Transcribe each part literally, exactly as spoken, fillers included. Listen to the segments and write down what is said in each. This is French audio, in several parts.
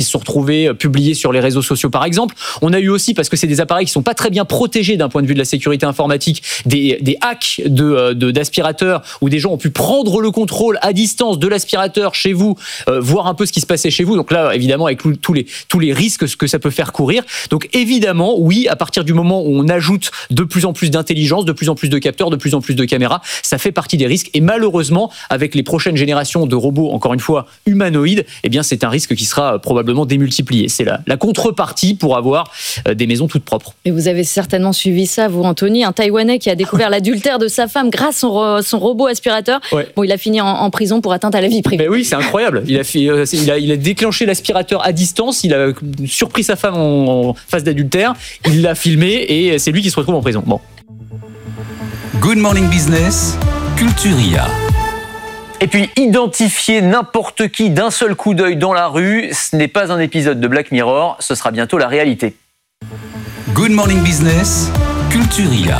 se sont retrouvés publiés sur les réseaux sociaux par exemple. On a eu aussi, parce que c'est des appareils qui sont pas très bien protégés d'un point de vue de la sécurité informatique, des, des hacks de, de, d'aspirateurs où des gens ont pu prendre le contrôle à distance de l'aspirateur chez vous, euh, voir un peu ce qui se passait chez vous. Donc là, évidemment, avec tous les, tous les risques que ça peut faire courir. Donc évidemment, oui, à partir du moment où on ajoute de plus en plus d'intelligence, de plus en plus de capteurs, de plus en plus de caméras, ça fait partie des risques. Et malheureusement, avec les prochaines générations de robots, encore une fois, humanoïdes, eh bien, c'est un risque qui sera probablement démultiplié. C'est la, la contrepartie pour avoir euh, des maisons toutes propres. Et vous avez certainement suivi ça, vous, Anthony, un Taïwanais qui a découvert l'adultère de sa femme grâce à son, ro- son robot aspirateur. Ouais. Bon, il a fini en, en prison pour atteinte à la vie privée. Mais oui, c'est incroyable. Il a, fait, euh, il, a, il a déclenché l'aspirateur à distance, il a surpris sa femme en, en phase d'adultère, il l'a filmé et c'est lui qui se retrouve en prison. Bon. Good Morning Business, Culturia. Et puis, identifier n'importe qui d'un seul coup d'œil dans la rue, ce n'est pas un épisode de Black Mirror, ce sera bientôt la réalité. Good Morning Business, Culturia.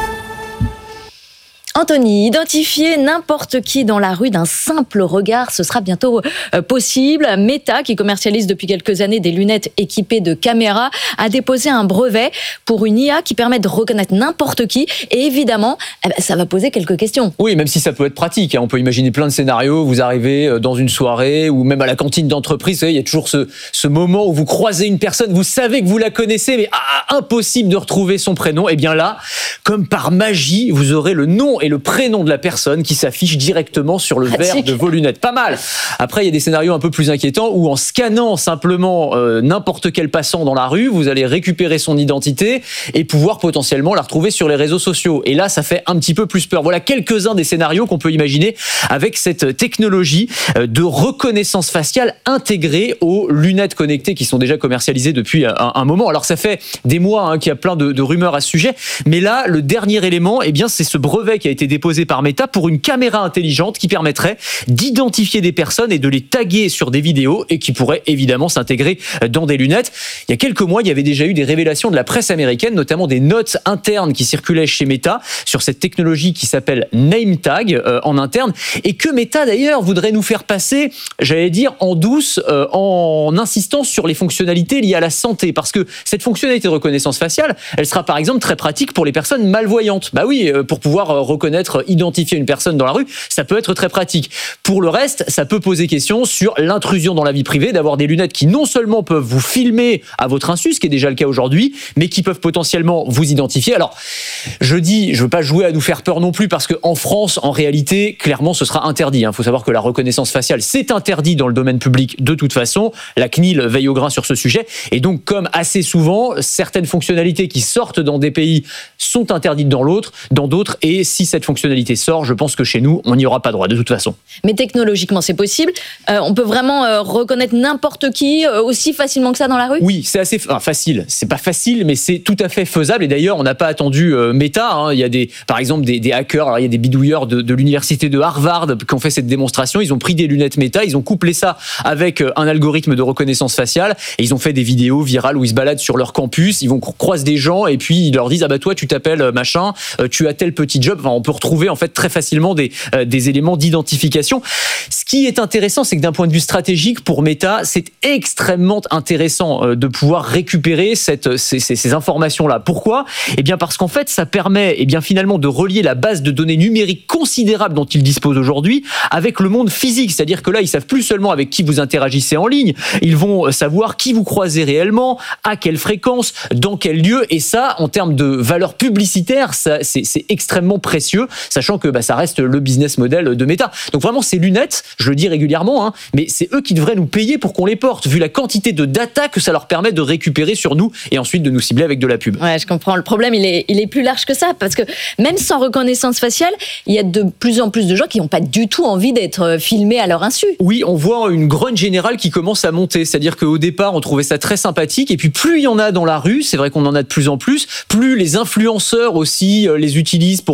Anthony, identifier n'importe qui dans la rue d'un simple regard, ce sera bientôt euh, possible. Meta, qui commercialise depuis quelques années des lunettes équipées de caméras, a déposé un brevet pour une I A qui permet de reconnaître n'importe qui. Et évidemment, eh ben, ça va poser quelques questions. Oui, même si ça peut être pratique. Hein. On peut imaginer plein de scénarios. Vous arrivez dans une soirée ou même à la cantine d'entreprise. Vous savez, il y a toujours ce, ce moment où vous croisez une personne, vous savez que vous la connaissez, mais ah, impossible de retrouver son prénom. Et bien là, comme par magie, vous aurez le nom et le prénom de la personne qui s'affiche directement sur le verre de vos lunettes. Pas mal. Après, il y a des scénarios un peu plus inquiétants où en scannant simplement euh, n'importe quel passant dans la rue, vous allez récupérer son identité et pouvoir potentiellement la retrouver sur les réseaux sociaux. Et là, ça fait un petit peu plus peur. Voilà quelques-uns des scénarios qu'on peut imaginer avec cette technologie de reconnaissance faciale intégrée aux lunettes connectées qui sont déjà commercialisées depuis un, un moment. Alors, ça fait des mois hein, qu'il y a plein de, de rumeurs à ce sujet. Mais là, le dernier élément, eh bien, c'est ce brevet qui a été déposé par Meta pour une caméra intelligente qui permettrait d'identifier des personnes et de les taguer sur des vidéos et qui pourrait évidemment s'intégrer dans des lunettes. Il y a quelques mois, il y avait déjà eu des révélations de la presse américaine, notamment des notes internes qui circulaient chez Meta sur cette technologie qui s'appelle NameTag euh, en interne et que Meta d'ailleurs voudrait nous faire passer, j'allais dire en douce, euh, en insistant sur les fonctionnalités liées à la santé, parce que cette fonctionnalité de reconnaissance faciale, elle sera par exemple très pratique pour les personnes malvoyantes. Bah oui, euh, pour pouvoir euh, reconnaître, identifier une personne dans la rue, ça peut être très pratique. Pour le reste, ça peut poser question sur l'intrusion dans la vie privée, d'avoir des lunettes qui non seulement peuvent vous filmer à votre insu, ce qui est déjà le cas aujourd'hui, mais qui peuvent potentiellement vous identifier. Alors, je dis, je veux pas jouer à nous faire peur non plus, parce qu'en France, en réalité, clairement, ce sera interdit. Il faut savoir que la reconnaissance faciale, c'est interdit dans le domaine public de toute façon. La C N I L veille au grain sur ce sujet. Et donc, comme assez souvent, certaines fonctionnalités qui sortent dans des pays sont interdites dans l'autre, dans d'autres. Et si cette fonctionnalité sort, je pense que chez nous, on n'y aura pas droit de toute façon. Mais technologiquement, c'est possible. Euh, on peut vraiment euh, reconnaître n'importe qui euh, aussi facilement que ça dans la rue ? Oui, c'est assez enfin, facile. C'est pas facile, mais c'est tout à fait faisable. Et d'ailleurs, on n'a pas attendu euh, Meta. Hein. Il y a des, par exemple, des, des hackers. Alors, il y a des bidouilleurs de, de l'université de Harvard qui ont fait cette démonstration. Ils ont pris des lunettes Meta, ils ont couplé ça avec un algorithme de reconnaissance faciale et ils ont fait des vidéos virales où ils se baladent sur leur campus. Ils vont croiser des gens et puis ils leur disent ah bah toi tu t'appelles machin, tu as tel petit job. Enfin, on peut retrouver en fait très facilement des euh, des éléments d'identification. Ce qui est intéressant, c'est que d'un point de vue stratégique pour Meta, c'est extrêmement intéressant euh, de pouvoir récupérer cette ces, ces, ces informations là. Pourquoi ? Eh bien parce qu'en fait, ça permet eh bien finalement de relier la base de données numérique considérable dont ils disposent aujourd'hui avec le monde physique. C'est-à-dire que là, ils savent plus seulement avec qui vous interagissez en ligne, ils vont savoir qui vous croisez réellement, à quelle fréquence, dans quel lieu. Et ça, en termes de valeur publicitaire, ça, c'est, c'est extrêmement précieux, sachant que bah, ça reste le business model de Meta. Donc vraiment, ces lunettes, je le dis régulièrement, hein, mais c'est eux qui devraient nous payer pour qu'on les porte, vu la quantité de data que ça leur permet de récupérer sur nous et ensuite de nous cibler avec de la pub. Ouais, je comprends. Le problème, il est, il est plus large que ça, parce que même sans reconnaissance faciale, il y a de plus en plus de gens qui n'ont pas du tout envie d'être filmés à leur insu. Oui, on voit une grogne générale qui commence à monter. C'est-à-dire qu'au départ, on trouvait ça très sympathique. Et puis, plus il y en a dans la rue, c'est vrai qu'on en a de plus en plus, plus les influenceurs aussi les utilisent pour faire des,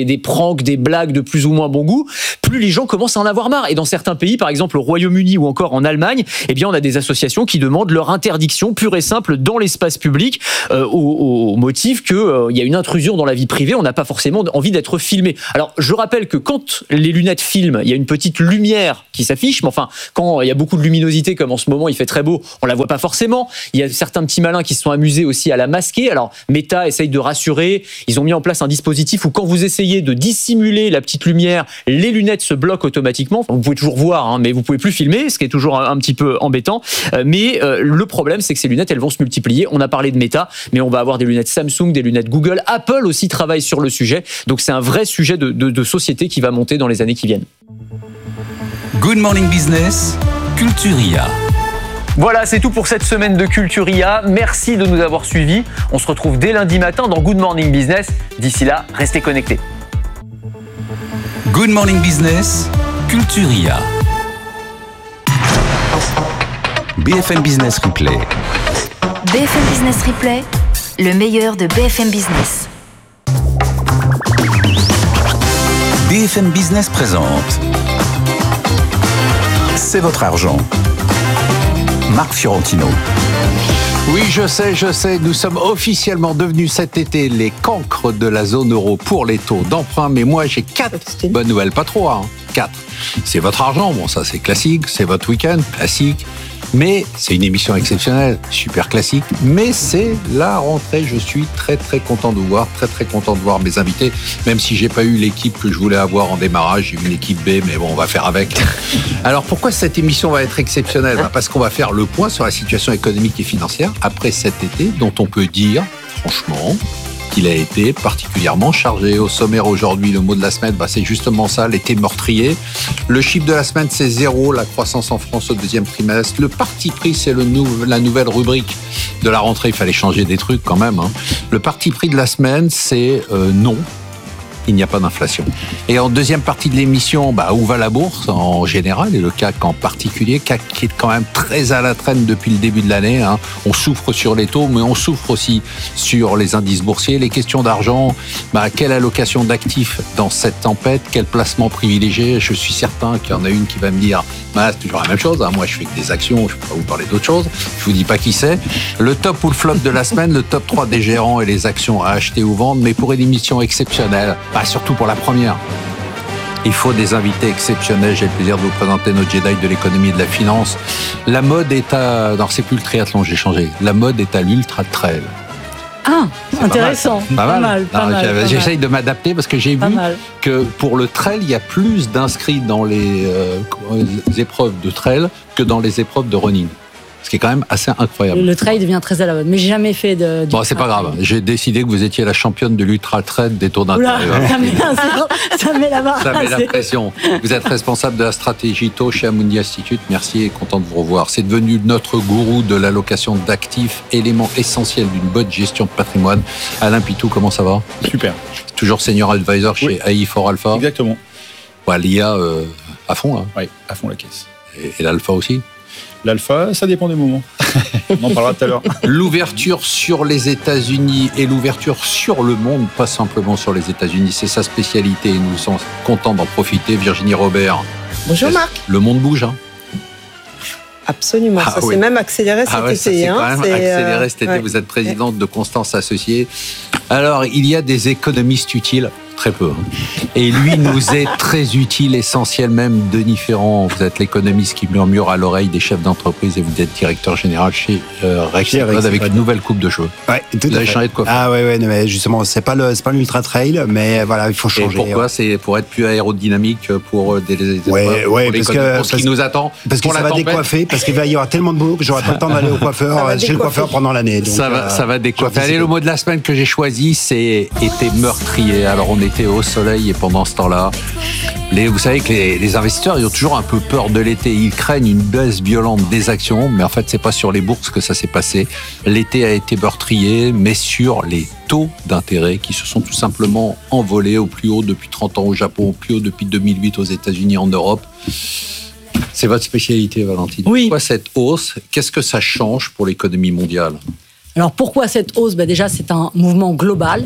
des, des pranks, des blagues de plus ou moins bon goût, plus les gens commencent à en avoir marre. Et dans certains pays, par exemple au Royaume-Uni ou encore en Allemagne, eh bien on a des associations qui demandent leur interdiction pure et simple dans l'espace public euh, au, au motif qu'il euh, y a une intrusion dans la vie privée, on n'a pas forcément envie d'être filmé. Alors je rappelle que quand les lunettes filment, il y a une petite lumière qui s'affiche, mais enfin quand il y a beaucoup de luminosité comme en ce moment il fait très beau, on la voit pas forcément. Il y a certains petits malins qui se sont amusés aussi à la masquer. Alors Meta essaye de rassurer, ils ont mis en place un dispositif où quand vous essayez de dissimuler la petite lumière, les lunettes se bloquent automatiquement. Vous pouvez toujours voir, hein, mais vous pouvez plus filmer, ce qui est toujours un, un petit peu embêtant. Euh, mais euh, le problème, c'est que ces lunettes, elles vont se multiplier. On a parlé de Meta, mais on va avoir des lunettes Samsung, des lunettes Google. Apple aussi travaille sur le sujet. Donc c'est un vrai sujet de, de, de société qui va monter dans les années qui viennent. Good Morning Business, Culturia. Voilà, c'est tout pour cette semaine de Culturia. Merci de nous avoir suivis. On se retrouve dès lundi matin dans Good Morning Business. D'ici là, restez connectés. Good Morning Business, Culturia. B F M Business Replay. B F M Business Replay, le meilleur de B F M Business. B F M Business présente C'est votre argent. Marc Fiorentino. Oui, je sais, je sais, nous sommes officiellement devenus cet été les cancres de la zone euro pour les taux d'emprunt, mais moi j'ai quatre bonnes nouvelles, pas trop, hein, quatre. C'est votre argent, bon ça c'est classique, c'est votre week-end, classique, mais c'est une émission exceptionnelle, super classique, mais c'est la rentrée, je suis très très content de vous voir, très très content de voir mes invités, même si j'ai pas eu l'équipe que je voulais avoir en démarrage, j'ai eu une équipe B, mais bon, on va faire avec. Alors pourquoi cette émission va être exceptionnelle ? Bah parce qu'on va faire le point sur la situation économique et financière après cet été, dont on peut dire, franchement, qu'il a été particulièrement chargé. Au sommaire aujourd'hui, le mot de la semaine, bah c'est justement ça, l'été meurtrier. Le chiffre de la semaine, c'est zéro, la croissance en France au deuxième trimestre. Le parti pris, c'est le nou- la nouvelle rubrique de la rentrée. Il fallait changer des trucs quand même, hein. Le parti pris de la semaine, c'est euh, non. Il n'y a pas d'inflation. Et en deuxième partie de l'émission, bah, où va la bourse en général et le C A C en particulier, C A C qui est quand même très à la traîne depuis le début de l'année, hein. On souffre sur les taux, mais on souffre aussi sur les indices boursiers. Les questions d'argent, bah, quelle allocation d'actifs dans cette tempête, quel placement privilégié ? Je suis certain qu'il y en a une qui va me dire, bah, c'est toujours la même chose, hein. Moi je fais que des actions, je ne peux pas vous parler d'autre chose, je vous dis pas qui c'est. Le top ou le flop de la semaine, le top trois des gérants et les actions à acheter ou vendre, mais pour une émission exceptionnelle, bah, surtout pour la première. Il faut des invités exceptionnels. J'ai le plaisir de vous présenter nos Jedi de l'économie et de la finance. La mode est à... Non, c'est plus le triathlon, j'ai changé. La mode est à l'ultra trail. Ah, C'est intéressant. Pas mal. Pas mal. Pas Non, mal, pas J'essaye mal. de m'adapter parce que j'ai Pas vu mal. que pour le trail, il y a plus d'inscrits dans les, euh, les épreuves de trail que dans les épreuves de running. Ce qui est quand même assez incroyable. Le trail devient très à la mode, mais j'ai jamais fait de. Bon, c'est pas grave. J'ai décidé que vous étiez la championne de l'ultra trail des tours Oula, d'intérêt. ça met, ça met la barre. Ça met la assez. pression. Vous êtes responsable de la stratégie taux chez Amundi Institute. Merci et content de vous revoir. C'est devenu notre gourou de l'allocation d'actifs, élément essentiel d'une bonne gestion de patrimoine. Alain Pitou, comment ça va ? Super. Toujours senior advisor chez Oui. A I for Alpha. Exactement. Ouais, l'I A euh, à fond, hein. Oui, à fond la caisse. Et, et l'alpha aussi. L'alpha, ça dépend des moments. On en parlera tout à l'heure. L'ouverture sur les États-Unis et l'ouverture sur le monde, pas simplement sur les États-Unis, c'est sa spécialité et nous sommes contents d'en profiter. Virginie Robert. Bonjour Marc. Le monde bouge, hein. Absolument, Ah ça oui. s'est même accéléré cet Ah ouais, ça été. s'est hein. quand même C'est, accéléré euh, cet été. ouais. Vous êtes présidente de Constance Associés. Alors, il y a des économistes utiles, très peu. hein. Et lui nous est très utile, essentiel même. Denis Ferrand, vous êtes l'économiste qui murmure à l'oreille des chefs d'entreprise et vous êtes directeur général chez euh, Rex Chez Rex avec Fred. une nouvelle coupe de cheveux. Ouais, tout Vous à avez fait. changé de coiffure. Ah ouais, ouais, non, mais justement, c'est pas le, c'est pas l'ultra trail, mais voilà, il faut Et changer. pourquoi ouais. C'est pour être plus aérodynamique pour euh, des, des Ouais, pour ouais, les parce économies, que- pour ce qui parce- nous attend. Parce que pour ça la va tempête. décoiffer, parce qu'il va y avoir tellement de boulot que j'aurai pas le temps d'aller au Ça coiffeur, va chez le décoiffer. coiffeur pendant l'année. Donc, Ça va, euh, ça va décoiffer. j'anticipe. Allez, le mot de la semaine que j'ai choisi, c'est été meurtrier. Alors, on était au soleil et pendant ce temps-là, les, vous savez que les, les investisseurs, ils ont toujours un peu peur de l'été. Ils craignent une baisse violente des actions, mais en fait, c'est pas sur les bourses que ça s'est passé. L'été a été meurtrier, mais sur les taux d'intérêt qui se sont tout simplement envolés au plus haut depuis trente ans au Japon, au plus haut depuis deux mille huit aux États-Unis, en Europe. C'est votre spécialité, Valentine. Oui. Pourquoi cette hausse ? Qu'est-ce que ça change pour l'économie mondiale ? Alors pourquoi cette hausse ? Ben déjà, c'est un mouvement global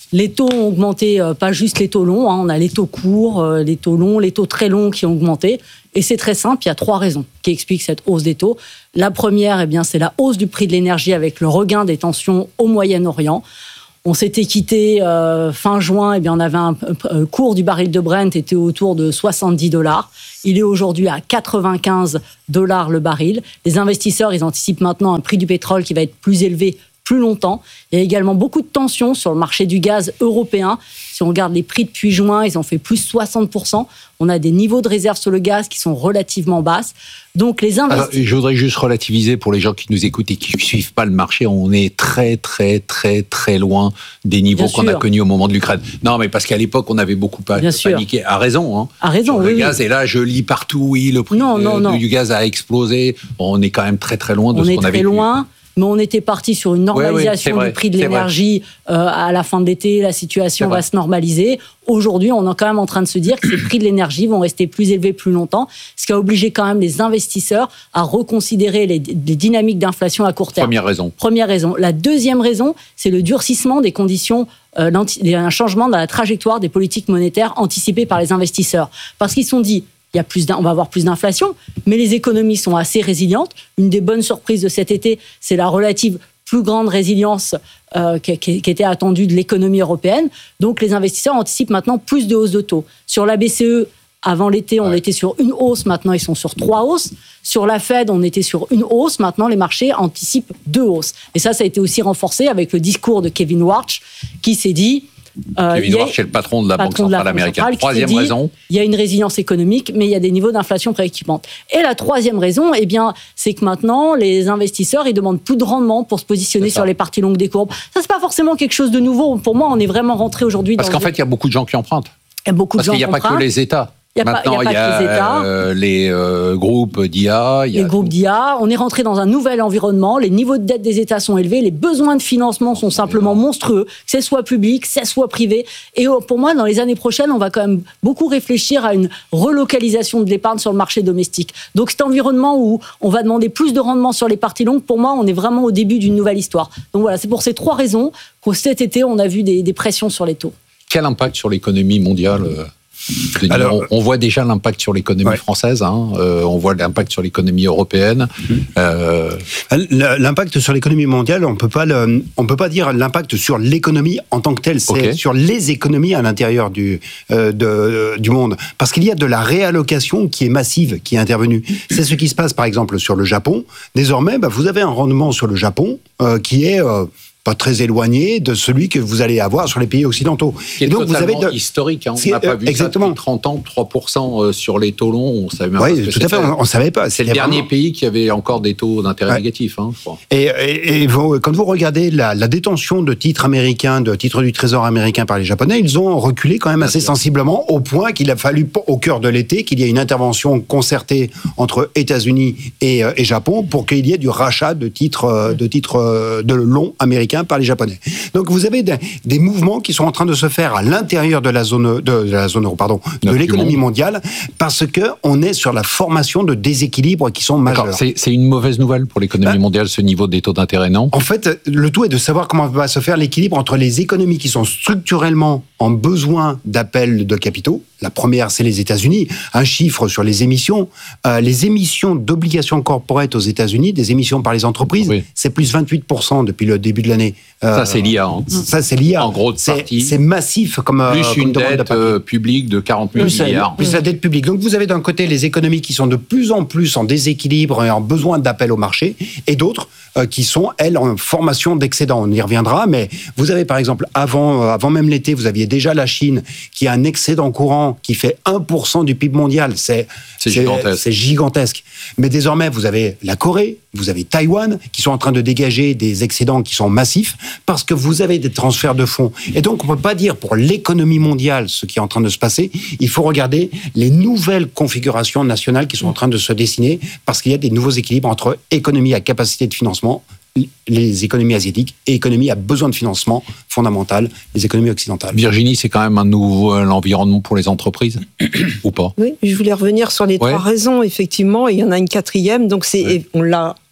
Les taux ont augmenté, euh, pas juste les taux longs, hein, on a les taux courts, euh, les taux longs, les taux très longs qui ont augmenté. Et c'est très simple, il y a trois raisons qui expliquent cette hausse des taux. La première, eh bien, c'est la hausse du prix de l'énergie avec le regain des tensions au Moyen-Orient. On s'était quitté euh, fin juin, eh bien, on avait un, un cours du baril de Brent était autour de soixante-dix dollars. Il est aujourd'hui à quatre-vingt-quinze dollars le baril. Les investisseurs, ils anticipent maintenant un prix du pétrole qui va être plus élevé plus longtemps. Il y a également beaucoup de tensions sur le marché du gaz européen. Si on regarde les prix depuis juin, ils ont fait plus soixante pour cent. On a des niveaux de réserve sur le gaz qui sont relativement basses. Donc les investisseurs... Je voudrais juste relativiser pour les gens qui nous écoutent et qui ne suivent pas le marché. On est très, très, très, très loin des niveaux Bien qu'on sûr. a connus au moment de l'Ukraine. Non, mais parce qu'à l'époque, on avait beaucoup pa- Bien sûr. paniqué. À raison, hein. À raison, sur le oui, gaz. oui. Et là, je lis partout, oui, le prix Non, de- non, de- non. du gaz a explosé. On est quand même très, très loin de On ce est qu'on avait très vu. loin, mais on était parti sur une Ouais, ouais, normalisation c'est vrai, du prix de c'est vrai. l'énergie euh, à la fin de l'été. La situation C'est va vrai. se normaliser. Aujourd'hui, on est quand même en train de se dire que ces prix de l'énergie vont rester plus élevés plus longtemps, ce qui a obligé quand même les investisseurs à reconsidérer les, les dynamiques d'inflation à court terme. Première raison. Première raison. La deuxième raison, c'est le durcissement des conditions, euh, l'anti- un changement dans la trajectoire des politiques monétaires anticipées par les investisseurs. Parce qu'ils se sont dit, il y a plus d'in- on va avoir plus d'inflation, mais les économies sont assez résilientes. Une des bonnes surprises de cet été, c'est la relative plus grande résilience euh, qui, qui- qui était attendue de l'économie européenne. Donc les investisseurs anticipent maintenant plus de hausses de taux. Sur la B C E, avant l'été, on Ouais. était sur une hausse, maintenant ils sont sur trois hausses. Sur la Fed, on était sur une hausse, maintenant les marchés anticipent deux hausses. Et ça, ça a été aussi renforcé avec le discours de Kevin Warsh qui s'est dit... euh, il Kevin y a- Warsh, c'est le patron de la Banque patron de la centrale Banque américaine. centrale qui Troisième s'est dit, raison. il y a une résilience économique, mais il y a des niveaux d'inflation préoccupants. Et la troisième raison, eh bien, c'est que maintenant, les investisseurs, ils demandent plus de rendement pour se positionner C'est ça. sur les parties longues des courbes. Ça, c'est pas forcément quelque chose de nouveau. Pour moi, on est vraiment rentré aujourd'hui dans... Parce qu'en fait, il y a beaucoup de gens qui empruntent. il y a beaucoup de Parce gens qu'il n'y a pas que empruntent. les États. Il y a pas- Maintenant, il y a pas que les États. euh, les euh, groupes d'I A. il y a Les groupes d'I A, on est rentré dans un nouvel environnement, les niveaux de dette des États sont élevés, les besoins de financement sont simplement monstrueux, que ce soit public, que ce soit privé. Et euh, pour moi, dans les années prochaines, on va quand même beaucoup réfléchir à une relocalisation de l'épargne sur le marché domestique. Donc cet environnement où on va demander plus de rendement sur les parties longues, pour moi, on est vraiment au début d'une nouvelle histoire. Donc voilà, c'est pour ces trois raisons qu'au cet été, on a vu des, des pressions sur les taux. Quel impact sur l'économie mondiale euh, Denis, Alors, on, on voit déjà l'impact sur l'économie ouais. française, hein, euh, on voit l'impact sur l'économie européenne. Euh, L'impact sur l'économie mondiale, on peut pas le, on peut pas dire l'impact sur l'économie en tant que telle, c'est Ok. sur les économies à l'intérieur du euh, de, du monde, parce qu'il y a de la réallocation qui est massive, qui est intervenue. C'est ce qui se passe par exemple sur le Japon. Désormais, bah, vous avez un rendement sur le Japon euh, qui est euh, pas très éloigné de celui que vous allez avoir sur les pays occidentaux. qui est Et donc vous avez totalement de, historique. Hein. On C'est- n'a pas euh, vu exactement. ça depuis trente ans, trois pour cent sur les taux longs. On savait même pas ce oui, que tout à fait, c'était. on, on savait pas. C'est le C'était dernier vraiment- pays qui avait encore des taux d'intérêt Ouais. négatifs, hein, je crois. Et, et, et vous- quand vous regardez la, la détention de titres américains, de titres du Trésor américain par les Japonais, ils ont reculé quand même assez sûr. sensiblement, au point qu'il a fallu, au cœur de l'été, qu'il y ait une intervention concertée entre États-Unis et, euh, et Japon pour qu'il y ait du rachat de titres, euh, de titres euh, de longs américains par les Japonais. Donc vous avez des, des mouvements qui sont en train de se faire à l'intérieur de la zone de, de la zone euro, pardon, de Donc, du l'économie monde. mondiale, parce que on est sur la formation de déséquilibres qui sont D'accord. majeurs. C'est c'est une mauvaise nouvelle pour l'économie Bah, mondiale, ce niveau des taux d'intérêt, non? En fait, le tout est de savoir comment va se faire l'équilibre entre les économies qui sont structurellement en besoin d'appel de capitaux. La première, c'est les États-Unis. Un chiffre sur les émissions. Euh, les émissions d'obligations corporate aux États-Unis, des émissions par les entreprises, Oui. c'est plus vingt-huit pour cent depuis le début de l'année. Euh, Ça, c'est l'I A. Hein. Ça, c'est l'I A. En gros, de C'est- partie. C'est massif comme, euh, Plus comme une demande de dette papier. euh, publique de quarante mille Plus, milliards. plus la dette publique. Donc vous avez d'un côté les économies qui sont de plus en plus en déséquilibre et en besoin d'appel au marché, et d'autres euh, qui sont, elles, en formation d'excédent. On y reviendra, mais vous avez par exemple, avant, euh, avant même l'été, vous aviez déjà la Chine qui a un excédent courant qui fait un pour cent du P I B mondial. C'est C'est gigantesque. C'est gigantesque. Mais désormais, vous avez la Corée, vous avez Taïwan qui sont en train de dégager des excédents qui sont massifs parce que vous avez des transferts de fonds. Et donc, on ne peut pas dire pour l'économie mondiale ce qui est en train de se passer. Il faut regarder les nouvelles configurations nationales qui sont en train de se dessiner parce qu'il y a des nouveaux équilibres entre économie à capacité de financement, les économies asiatiques, et économie à besoin de financement fondamental, les économies occidentales. Virginie, c'est quand même un nouvel environnement pour les entreprises ou pas? Oui, je voulais revenir sur les Ouais. trois raisons, effectivement, et il y en a une quatrième, donc c'est, Ouais. et on l'a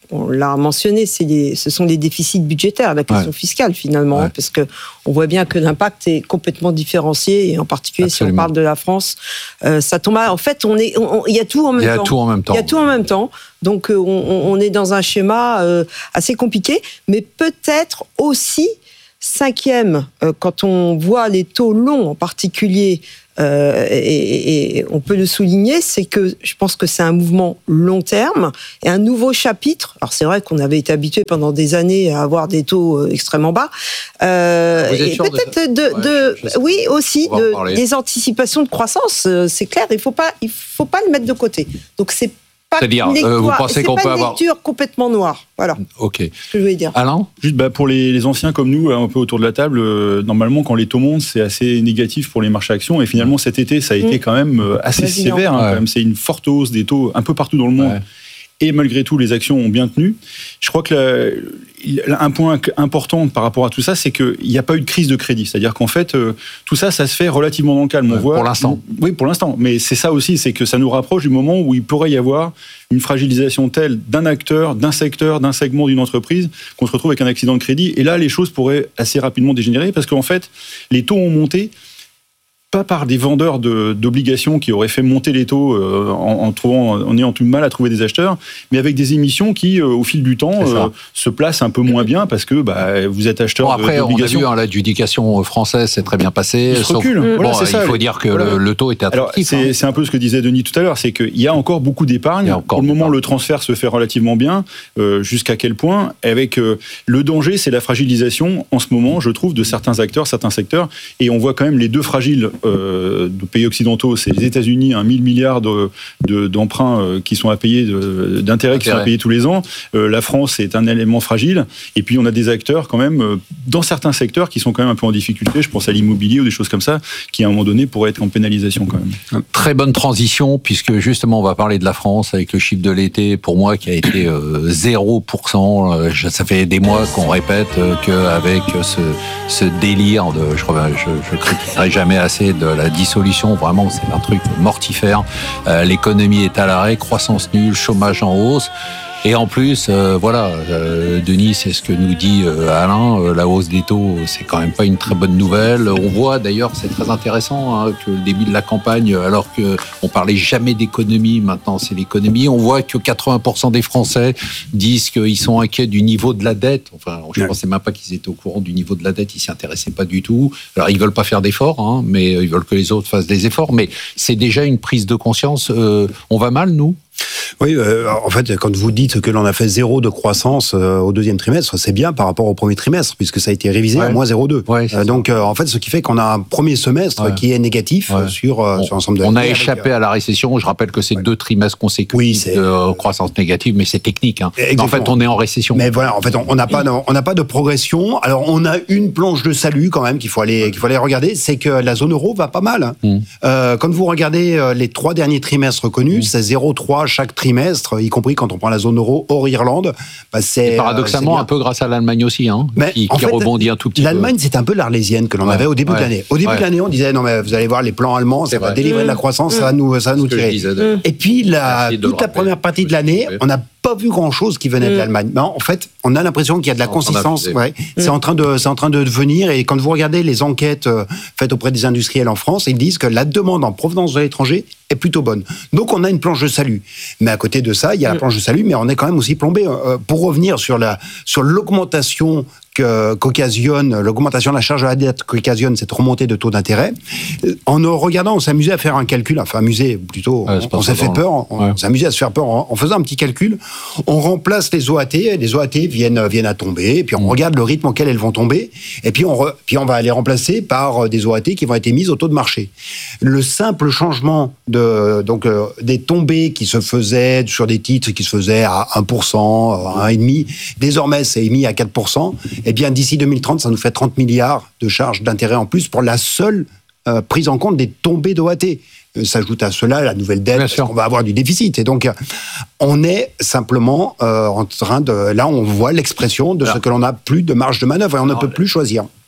on l'a mentionné, c'est les, ce sont les déficits budgétaires, la question ouais. fiscale finalement, ouais. parce que on voit bien que l'impact est complètement différencié, et en particulier Absolument. Si on parle de la France, euh, ça tombe à, en fait, on est, il y a tout en même temps. Il y a tout en même temps. Il y a tout en même temps. Donc, euh, on, on est dans un schéma euh, assez compliqué, mais peut-être aussi cinquième, euh, quand on voit les taux longs en particulier. Euh, et, et on peut le souligner, c'est que je pense que c'est un mouvement long terme et un nouveau chapitre. Alors c'est vrai qu'on avait été habitué pendant des années à avoir des taux extrêmement bas. Euh, et peut-être de, de, de ouais, oui aussi de, des anticipations de croissance. C'est clair, il faut pas, il faut pas le mettre de côté. Donc c'est pas C'est-à-dire, une lecture, euh, vous pensez qu'on pas peut une avoir lecture complètement noire. Voilà. Ok. Ce que je voulais dire. Alain ? Juste bah, pour les, les anciens comme nous, un peu autour de la table, euh, normalement, quand les taux montent, c'est assez négatif pour les marchés actions. Et finalement, cet été, ça a été mmh. quand même euh, assez Vas-y, sévère. Hein, ouais. quand même. C'est une forte hausse des taux un peu partout dans le monde. Ouais. Et malgré tout, les actions ont bien tenu. Je crois que la, un point important par rapport à tout ça, c'est qu'il n'y a pas eu de crise de crédit. C'est-à-dire qu'en fait, euh, tout ça, ça se fait relativement dans le calme. On ouais, voit, pour l'instant. Oui, pour l'instant. Mais c'est ça aussi, c'est que ça nous rapproche du moment où il pourrait y avoir une fragilisation telle d'un acteur, d'un secteur, d'un segment d'une entreprise, qu'on se retrouve avec un accident de crédit. Et là, les choses pourraient assez rapidement dégénérer parce qu'en fait, les taux ont monté. Pas par des vendeurs de, d'obligations qui auraient fait monter les taux euh, en, en, trouvant, en ayant tout le mal à trouver des acheteurs, mais avec des émissions qui, euh, au fil du temps, euh, se placent un peu moins bien parce que bah, vous êtes acheteur bon, après, de, d'obligations. On a vu, hein, l'adjudication française s'est très bien passée. Il se recule. Bon, voilà, c'est ça. Il faut dire que voilà. le, le taux était attractif. Alors, c'est, hein. c'est un peu ce que disait Denis tout à l'heure, c'est qu'il y a encore beaucoup d'épargne. Encore Pour le moment, le transfert se fait relativement bien. Euh, jusqu'à quel point ? Avec euh, le danger, c'est la fragilisation, en ce moment, je trouve, de certains acteurs, certains secteurs. Et on voit quand même les deux fragiles euh, de pays occidentaux, c'est les États-Unis, un mille milliards de, de, d'emprunts euh, qui sont à payer, de, d'intérêts Intérêt. qui sont à payer tous les ans. Euh, la France est un élément fragile. Et puis on a des acteurs quand même, euh, dans certains secteurs, qui sont quand même un peu en difficulté. Je pense à l'immobilier ou des choses comme ça, qui à un moment donné pourraient être en pénalisation quand même. Très bonne transition, puisque justement on va parler de la France avec le chiffre de l'été, pour moi, qui a été euh, zéro pour cent. Euh, ça fait des mois qu'on répète euh, qu'avec ce, ce délire de, je ne critiquerai jamais assez, de la dissolution. Vraiment, c'est un truc mortifère. Euh, l'économie est à l'arrêt, croissance nulle, chômage en hausse. Et en plus, euh, voilà, euh, Denis, c'est ce que nous dit euh, Alain, euh, la hausse des taux, c'est quand même pas une très bonne nouvelle. On voit d'ailleurs, c'est très intéressant, hein, que le début de la campagne, alors que on parlait jamais d'économie, maintenant c'est l'économie. On voit que quatre-vingts pour cent des Français disent qu'ils sont inquiets du niveau de la dette. Enfin, je ne pensais même pas qu'ils étaient au courant du niveau de la dette, ils s'y intéressaient pas du tout. Alors ils veulent pas faire d'efforts, hein, mais ils veulent que les autres fassent des efforts. Mais c'est déjà une prise de conscience. Euh, on va mal, nous ? Oui, euh, en fait, quand vous dites que l'on a fait zéro de croissance euh, au deuxième trimestre, c'est bien par rapport au premier trimestre, puisque ça a été révisé ouais. à moins zéro virgule deux. Ouais, euh, donc, euh, en fait, ce qui fait qu'on a un premier semestre ouais. qui est négatif ouais. sur, euh, on, sur l'ensemble de l'année. On a échappé avec, à la récession. Je rappelle que c'est ouais. deux trimestres consécutifs oui, c'est... de croissance négative, mais c'est technique. Hein. En fait, on est en récession. Mais voilà, en fait, on n'a pas, on n'a pas de progression. Alors, on a une planche de salut quand même qu'il faut aller, qu'il faut aller regarder. C'est que la zone euro va pas mal. Mm. Euh, quand vous regardez les trois derniers trimestres connus, mm. c'est zéro virgule trois chaque trimestre, y compris quand on prend la zone euro hors Irlande. Bah c'est, Et paradoxalement, euh, c'est un peu grâce à l'Allemagne aussi, hein, mais qui, qui fait, rebondit un tout petit l'Allemagne, peu. c'est un peu l'Arlésienne que l'on ouais. avait au début ouais. de l'année. Au début ouais. de l'année, on disait, non mais vous allez voir les plans allemands, ça c'est va vrai. délivrer mmh. de la croissance, mmh. ça va nous, ça va nous tirer. Mmh. Et puis, la, toute la première partie de l'année, on n'a pas vu grand-chose qui venait mmh. de l'Allemagne. Mais en fait, on a l'impression qu'il y a de la consistance. Ouais. Mmh. C'est en train de, c'est en train de venir. Et quand vous regardez les enquêtes euh, faites auprès des industriels en France, ils disent que la demande en provenance de l'étranger est plutôt bonne. Donc, on a une planche de salut. Mais à côté de ça, il y a mmh. la planche de salut, mais on est quand même aussi plombé. Euh, pour revenir sur la, sur l'augmentation qu'occasionne, l'augmentation de la charge de la dette qu'occasionne cette remontée de taux d'intérêt. En regardant, on s'amusait à faire un calcul, enfin amusé plutôt, ouais, on, on s'est fait peur, on, ouais. on s'amusait à se faire peur en, en faisant un petit calcul. On remplace les O A T, les O A T viennent, viennent à tomber, puis on mmh. regarde le rythme auquel elles vont tomber, et puis on, re, puis on va les remplacer par des O A T qui vont être émises au taux de marché. Le simple changement de, donc, euh, des tombées qui se faisaient sur des titres qui se faisaient à un pour cent, à un virgule cinq pour cent, désormais c'est émis à quatre pour cent, eh bien, d'ici deux mille trente, ça nous fait trente milliards de charges d'intérêt en plus pour la seule euh, prise en compte des tombées d'O A T. Euh, s'ajoute à cela la nouvelle dette, parce qu'on va avoir du déficit. Et donc, euh, on est simplement euh, en train de... Là, on voit l'expression de Alors, ce que l'on n'a plus de marge de manœuvre et on ne peut plus choisir.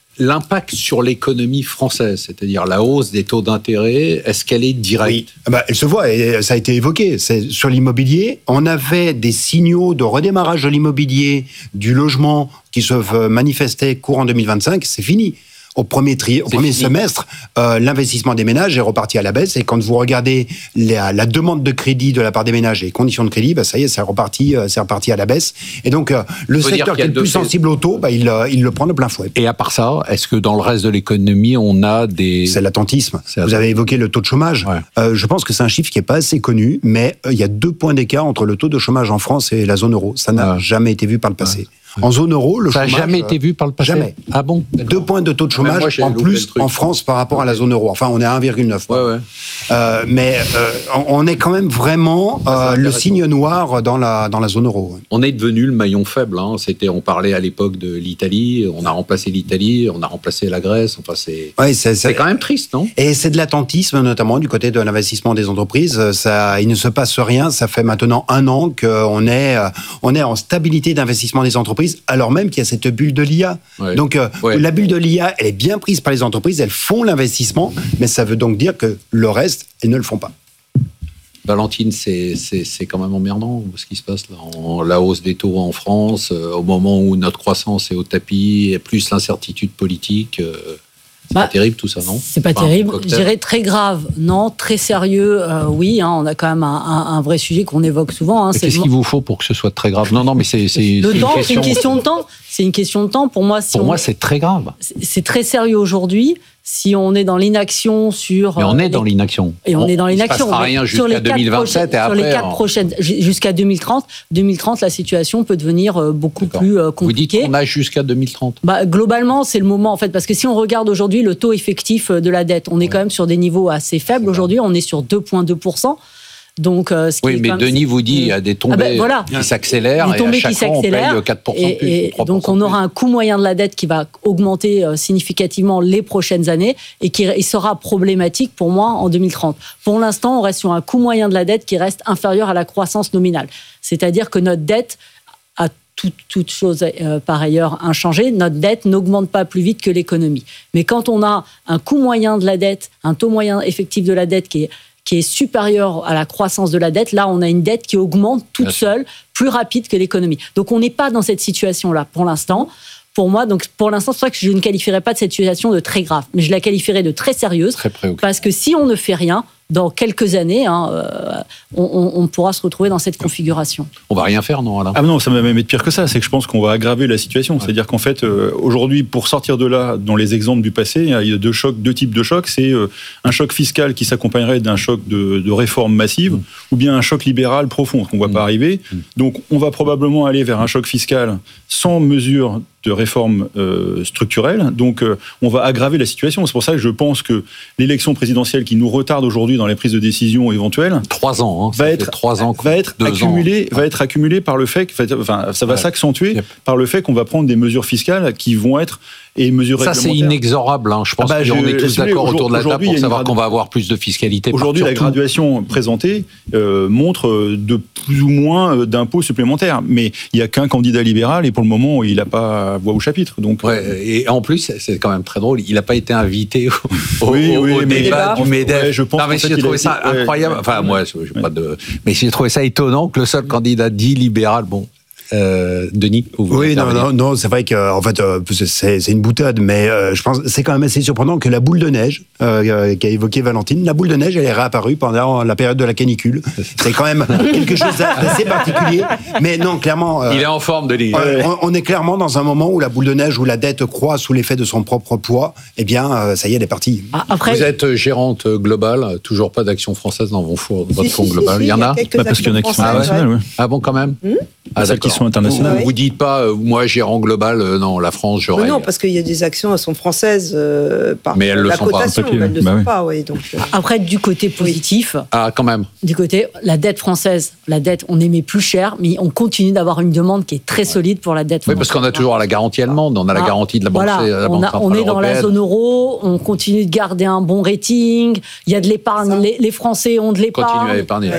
L'impact sur l'économie française, c'est-à-dire la hausse des taux d'intérêt, est-ce qu'elle est directe ? Oui. Bah, elle se voit, et ça a été évoqué. C'est sur l'immobilier, on avait des signaux de redémarrage de l'immobilier, du logement qui se manifestaient courant deux mille vingt-cinq, c'est fini. Au premier, tri, au premier semestre, euh, l'investissement des ménages est reparti à la baisse. Et quand vous regardez la, la demande de crédit de la part des ménages et les conditions de crédit, bah, ça y est, c'est reparti, euh, c'est reparti à la baisse. Et donc, euh, le secteur qui est le plus sensible au taux, bah, il, euh, il le prend de plein fouet. Et à part ça, est-ce que dans le reste de l'économie, on a des... C'est l'attentisme. C'est vous avez évoqué le taux de chômage. Ouais. Euh, je pense que c'est un chiffre qui n'est pas assez connu, mais euh, il y a deux points d'écart entre le taux de chômage en France et la zone euro. Ça n'a ouais. jamais été vu par le passé. Ouais. En zone euro, le ça chômage... Ça n'a jamais été vu par le passé. Jamais. Ah bon ? Deux points de taux de chômage moi, en plus en France par rapport à la zone euro. Enfin, on est à un virgule neuf. Ouais, ouais. Euh, mais euh, on est quand même vraiment euh, le signe noir dans la, dans la zone euro. On est devenu le maillon faible. Hein. C'était, on parlait à l'époque de l'Italie, on a remplacé l'Italie, on a remplacé la Grèce. Enfin, c'est, ouais, c'est, c'est... c'est quand même triste, non ? Et c'est de l'attentisme, notamment du côté de l'investissement des entreprises. Ça, il ne se passe rien. Ça fait maintenant un an qu'on est, on est en stabilité d'investissement des entreprises, alors même qu'il y a cette bulle de l'I A. Ouais. Donc, euh, ouais. la bulle de l'I A, elle est bien prise par les entreprises, elles font l'investissement, mais ça veut donc dire que le reste, elles ne le font pas. Valentine, c'est, c'est, c'est quand même emmerdant ce qui se passe là, en, la hausse des taux en France, euh, au moment où notre croissance est au tapis, et plus l'incertitude politique. Euh, c'est bah, pas terrible tout ça, non ? C'est pas enfin, terrible. Je dirais très grave, non. Très sérieux, euh, oui. Hein, on a quand même un, un, un vrai sujet qu'on évoque souvent. Hein, c'est qu'est-ce le... qu'il vous faut pour que ce soit très grave ? Non, non, mais c'est, c'est, le c'est temps, une question... c'est une question de temps. C'est une question de temps. Pour moi, si pour on... moi, c'est très grave. C'est, c'est très sérieux aujourd'hui. Si on est dans l'inaction sur... Mais on est les... dans l'inaction. Et on, on est dans l'inaction. Il ne se passera rien jusqu'à deux mille vingt-sept et après... Sur les quatre prochaines... Jusqu'à deux mille trente. deux mille trente, la situation peut devenir beaucoup D'accord. plus compliquée. Vous dites qu'on a jusqu'à deux mille trente. Bah, globalement, c'est le moment, en fait, parce que si on regarde aujourd'hui le taux effectif de la dette, on est ouais. quand même sur des niveaux assez faibles aujourd'hui. On est sur deux virgule deux pour cent. Donc, euh, ce qui oui, mais même... Denis vous dit qu'il y a des tombées ah ben, voilà. qui s'accélèrent et à chaque fois on paye quatre pour cent de plus. Et, et donc on aura un coût moyen de la dette qui va augmenter euh, significativement les prochaines années et qui et sera problématique pour moi en deux mille trente. Pour l'instant, on reste sur un coût moyen de la dette qui reste inférieur à la croissance nominale. C'est-à-dire que notre dette a toute, toute chose euh, par ailleurs inchangée, notre dette n'augmente pas plus vite que l'économie. Mais quand on a un coût moyen de la dette, un taux moyen effectif de la dette qui est qui est supérieure à la croissance de la dette, là, on a une dette qui augmente toute Bien seule, plus rapide que l'économie. Donc, on n'est pas dans cette situation-là pour l'instant. Pour moi, donc pour l'instant, c'est vrai que je ne qualifierais pas de cette situation de très grave, mais je la qualifierais de très sérieuse, très parce que si on ne fait rien, dans quelques années, hein, euh, on, on pourra se retrouver dans cette configuration. On va rien faire, non, Alain ? Ah non, ça va même être pire que ça. C'est que je pense qu'on va aggraver la situation. Ouais. C'est-à-dire qu'en fait, euh, aujourd'hui, pour sortir de là, dans les exemples du passé, il y a deux chocs, deux types de chocs. C'est euh, un choc fiscal qui s'accompagnerait d'un choc de, de réforme massive, mmh. ou bien un choc libéral profond, ce qu'on ne voit mmh. pas arriver. Mmh. Donc, on va probablement aller vers un choc fiscal sans mesure de réforme euh, structurelle. Donc, euh, on va aggraver la situation. C'est pour ça que je pense que l'élection présidentielle qui nous retarde aujourd'hui dans les prises de décision éventuelles, trois ans, hein, va être trois ans, va être accumulé, va être accumulé par le fait que, enfin, ça va ouais. s'accentuer yep. par le fait qu'on va prendre des mesures fiscales qui vont être et mesures ça, réglementaires. c'est inexorable. Hein. Je pense ah bah, qu'on est tous d'accord autour de la table pour savoir gradu... qu'on va avoir plus de fiscalité. Aujourd'hui, la graduation présentée euh, montre de plus ou moins d'impôts supplémentaires. Mais il n'y a qu'un candidat libéral et pour le moment, il n'a pas voix au chapitre. Donc, ouais, et en plus, c'est quand même très drôle, il n'a pas été invité au, au, oui, oui, au mais débat du MEDEF. Ouais, je pense non, mais j'ai trouvé ça été... incroyable. Ouais, enfin, moi, j'ai ouais. pas de... mais j'ai trouvé ça étonnant que le seul candidat dit libéral, bon... Euh, Denis, vous oui, non, non, non, c'est vrai que en fait, euh, c'est, c'est une boutade, mais euh, je pense que c'est quand même assez surprenant que la boule de neige euh, qu'a évoqué Valentine, la boule de neige, elle est réapparue pendant la période de la canicule. C'est quand même quelque chose d'assez particulier. Mais non, clairement, euh, il est en forme, Denis. Euh, on, on est clairement dans un moment où la boule de neige, où la dette croît sous l'effet de son propre poids. Eh bien, euh, ça y est, elle est partie. Ah, après, vous êtes gérante globale, toujours pas d'action française dans votre fonds si, si, global. Si, il y en a, bah, parce qu'il y en a qui sont internationales. Ouais. Ah bon, quand même. Mmh. Ah, celles qui sont internationales. Vous, vous dites pas, euh, moi, gérant global, euh, non, la France, j'aurais. Non, parce qu'il y a des actions, elles sont françaises euh, par mais elles la le sont cotation, pas, papier, elles ne bah sont oui. pas. Oui, donc, euh... Après, du côté positif. Oui. Ah, quand même. Du côté, la dette française, la dette, on émet plus cher, mais on continue d'avoir une demande qui est très solide pour la dette française. Oui, parce qu'on a toujours la garantie allemande, on a la garantie de la Banque, voilà, la banque on, a, on est dans européenne. La zone euro, on continue de garder un bon rating, il y a de l'épargne, les, les Français ont de l'épargne. Continuez à épargner. Ouais.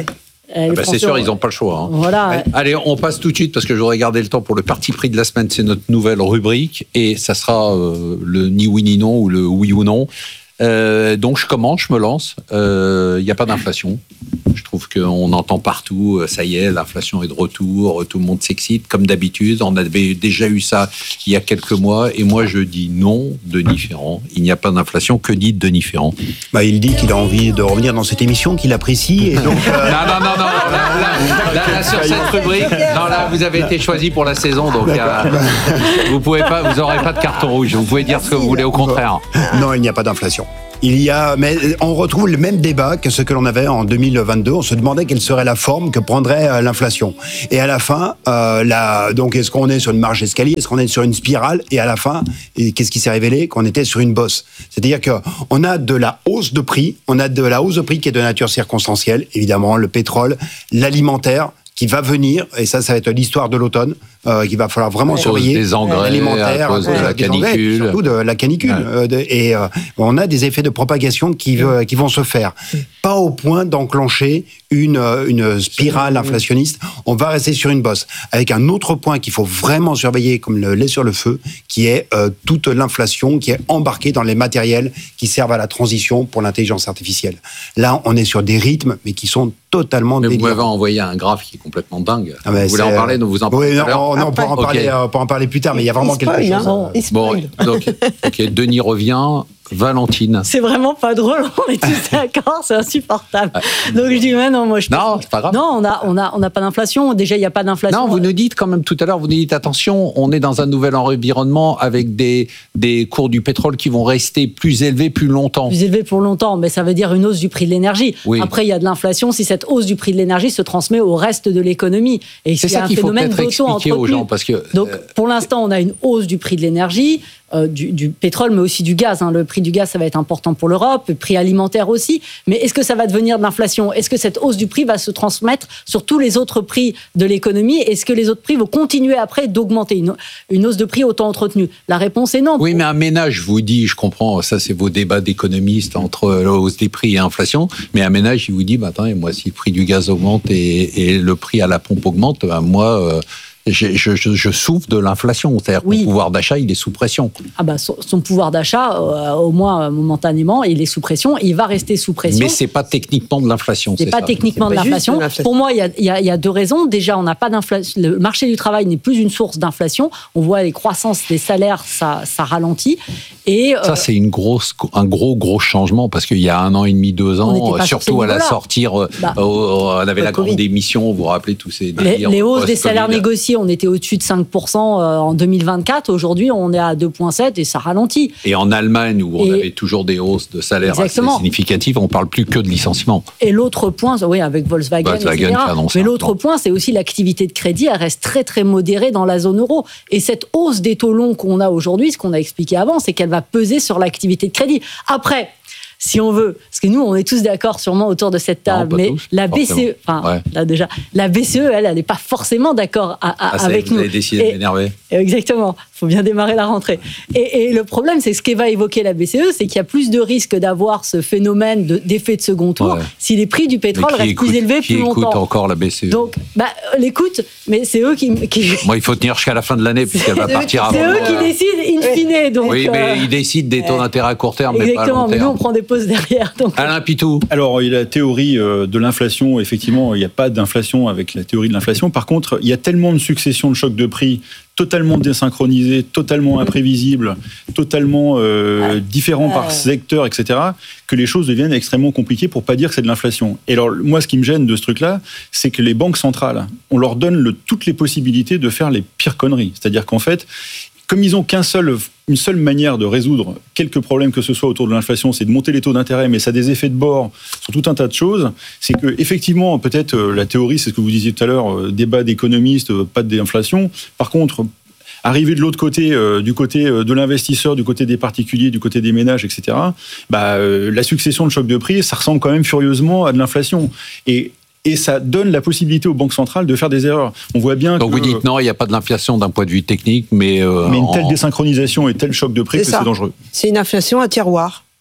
Euh, ah bah c'est sûr, ils n'ont pas le choix. Hein. Voilà. Allez, on passe tout de suite parce que je voudrais garder le temps pour le parti pris de la semaine. C'est notre nouvelle rubrique et ça sera euh, le ni oui ni non ou le oui ou non. Euh, donc je commence, je me lance. Il euh, n'y a pas d'inflation. Je trouve qu'on entend partout, ça y est, l'inflation est de retour, tout le monde s'excite, comme d'habitude. On avait déjà eu ça il y a quelques mois. Et moi, je dis non, Denis Ferrand. Il n'y a pas d'inflation. Que dit Denis Ferrand ? Bah, il dit qu'il a envie de revenir dans cette émission, qu'il apprécie. Et donc, euh... non, non, non, non. Là, là, là, là, sur cette rubrique, non, là, vous avez été choisi pour la saison. Donc, euh, vous pouvez pas, vous n'aurez pas de carton rouge. Vous pouvez dire ce que vous voulez, au contraire. Non, il n'y a pas d'inflation. Il y a, mais on retrouve le même débat que ce que l'on avait en deux mille vingt-deux. On se demandait quelle serait la forme que prendrait euh, l'inflation. Et à la fin, euh, la, donc est-ce qu'on est sur une marche escalier, est-ce qu'on est sur une spirale ? Et à la fin, et qu'est-ce qui s'est révélé ? Qu'on était sur une bosse. C'est-à-dire que on a de la hausse de prix, on a de la hausse de prix qui est de nature circonstancielle, évidemment, le pétrole, l'alimentaire, qui va venir, et ça, ça va être l'histoire de l'automne, euh, qu'il va falloir vraiment à surveiller. Des engrais, alimentaires, à cause de la canicule. Engrais, surtout de la canicule. Ouais. Euh, de, et euh, on a des effets de propagation qui, euh, qui vont se faire. Pas au point d'enclencher une, une spirale inflationniste. On va rester sur une bosse. Avec un autre point qu'il faut vraiment surveiller, comme le lait sur le feu, qui est euh, toute l'inflation qui est embarquée dans les matériels qui servent à la transition pour l'intelligence artificielle. Là, on est sur des rythmes, mais qui sont totalement mais délirants. Vous m'avez envoyé un graphe qui est complètement dingue. Ah vous voulez en parler, donc vous en parlez oui, tout à l'heure. Non, non, on pourra en, parler, euh, en parler plus tard, mais il y a vraiment quelque chose. Hein. Bon, donc, ok, Denis revient. Valentine. C'est vraiment pas drôle, on est tous d'accord, c'est insupportable. Donc je dis, mais non, moi je Non, c'est pas grave. Non, on a, on a, on a pas d'inflation. Déjà, il n'y a pas d'inflation. Non, vous nous dites quand même tout à l'heure, vous nous dites attention, on est dans un nouvel environnement avec des, des cours du pétrole qui vont rester plus élevés plus longtemps. Plus élevés pour longtemps, mais ça veut dire une hausse du prix de l'énergie. Oui. Après, il y a de l'inflation si cette hausse du prix de l'énergie se transmet au reste de l'économie. Et c'est ça qu'il faut peut-être expliquer aux gens. Parce que, Donc, pour l'instant, on a une hausse du prix de l'énergie. Euh, du, du pétrole, mais aussi du gaz. Hein. Le prix du gaz, ça va être important pour l'Europe, le prix alimentaire aussi. Mais est-ce que ça va devenir de l'inflation ? Est-ce que cette hausse du prix va se transmettre sur tous les autres prix de l'économie ? Est-ce que les autres prix vont continuer après d'augmenter ? Une, une hausse de prix autant entretenue ? La réponse est non. Oui, mais un ménage, je vous dis, je comprends, ça c'est vos débats d'économistes entre la hausse des prix et l'inflation, mais un ménage, il vous dit, bah, attendez, moi, si le prix du gaz augmente et, et le prix à la pompe augmente, bah, moi... Euh, Je, je, je souffre de l'inflation, c'est-à-dire oui. que mon pouvoir d'achat, il est sous pression. Ah bah, son, son pouvoir d'achat, euh, au moins euh, momentanément, il est sous pression, il va rester sous pression. Mais c'est pas techniquement de l'inflation, c'est, c'est pas ça. techniquement c'est de, pas l'inflation. de l'inflation. Pour moi, il y a, il y a, il y a deux raisons. Déjà, on n'a pas d'inflation. Le marché du travail n'est plus une source d'inflation. On voit les croissances des salaires, ça, ça ralentit. Et ça, euh, c'est une grosse, un gros, gros changement parce qu'il y a un an et demi, deux ans, surtout à la sortie, bah, on avait la grande émission, vous vous rappelez tous ces les, les hausses des salaires négociés. On était au-dessus de cinq pour cent en deux mille vingt-quatre. Aujourd'hui, on est à deux virgule sept et ça ralentit. Et en Allemagne, où on et avait toujours des hausses de salaire exactement. assez significatives, on ne parle plus que de licenciements. Et l'autre point, oui, avec Volkswagen, Volkswagen et cetera. Mais l'autre point, c'est aussi l'activité de crédit. Elle reste très, très modérée dans la zone euro. Et cette hausse des taux longs qu'on a aujourd'hui, ce qu'on a expliqué avant, c'est qu'elle va peser sur l'activité de crédit. Après... Si on veut, parce que nous, on est tous d'accord sûrement autour de cette table, non, mais tous, la B C E, enfin, ouais. là déjà, la B C E, elle, elle n'est pas forcément d'accord à, à, ah, avec vous nous. Vous avez décidé de m'énerver. Exactement. Il faut bien démarrer la rentrée. Et, et le problème, c'est que ce qu'va évoquer la B C E, c'est qu'il y a plus de risques d'avoir ce phénomène de, d'effet de second tour ouais. si les prix du pétrole restent écoute, plus élevés plus longtemps. Qui écoute encore la B C E ? Donc, bah, l'écoute, mais c'est eux qui. qui... Moi, il faut tenir jusqu'à la fin de l'année puisqu'elle va partir avant. C'est eux qui décident in fine. Donc, oui, mais euh... ils décident des taux d'intérêt à court terme, mais pas à long terme. Exactement. Mais nous, on prend des pauses derrière. Donc... Alain Pitou. Alors, il y a la théorie de l'inflation. Effectivement, il n'y a pas d'inflation avec la théorie de l'inflation. Par contre, il y a tellement de successions de chocs de prix totalement désynchronisés, totalement imprévisibles, totalement euh, différents par secteur, et cetera, que les choses deviennent extrêmement compliquées pour pas dire que c'est de l'inflation. Et alors, moi, ce qui me gêne de ce truc-là, c'est que les banques centrales, on leur donne le, toutes les possibilités de faire les pires conneries. C'est-à-dire qu'en fait, comme ils n'ont qu'un seul, une seule manière de résoudre quelques problèmes que ce soit autour de l'inflation, c'est de monter les taux d'intérêt, mais ça a des effets de bord sur tout un tas de choses, c'est que effectivement, peut-être la théorie, c'est ce que vous disiez tout à l'heure, débat d'économistes, pas d'inflation. Par contre, arriver de l'autre côté, euh, du côté de l'investisseur, du côté des particuliers, du côté des ménages, et cetera, bah, euh, la succession de chocs de prix, ça ressemble quand même furieusement à de l'inflation. Et Et ça donne la possibilité aux banques centrales de faire des erreurs. On voit bien Donc que... vous dites non, il n'y a pas de l'inflation d'un point de vue technique, mais... Euh, mais une telle en... désynchronisation et tel choc de prix c'est que ça. c'est dangereux. C'est une inflation à tiroir.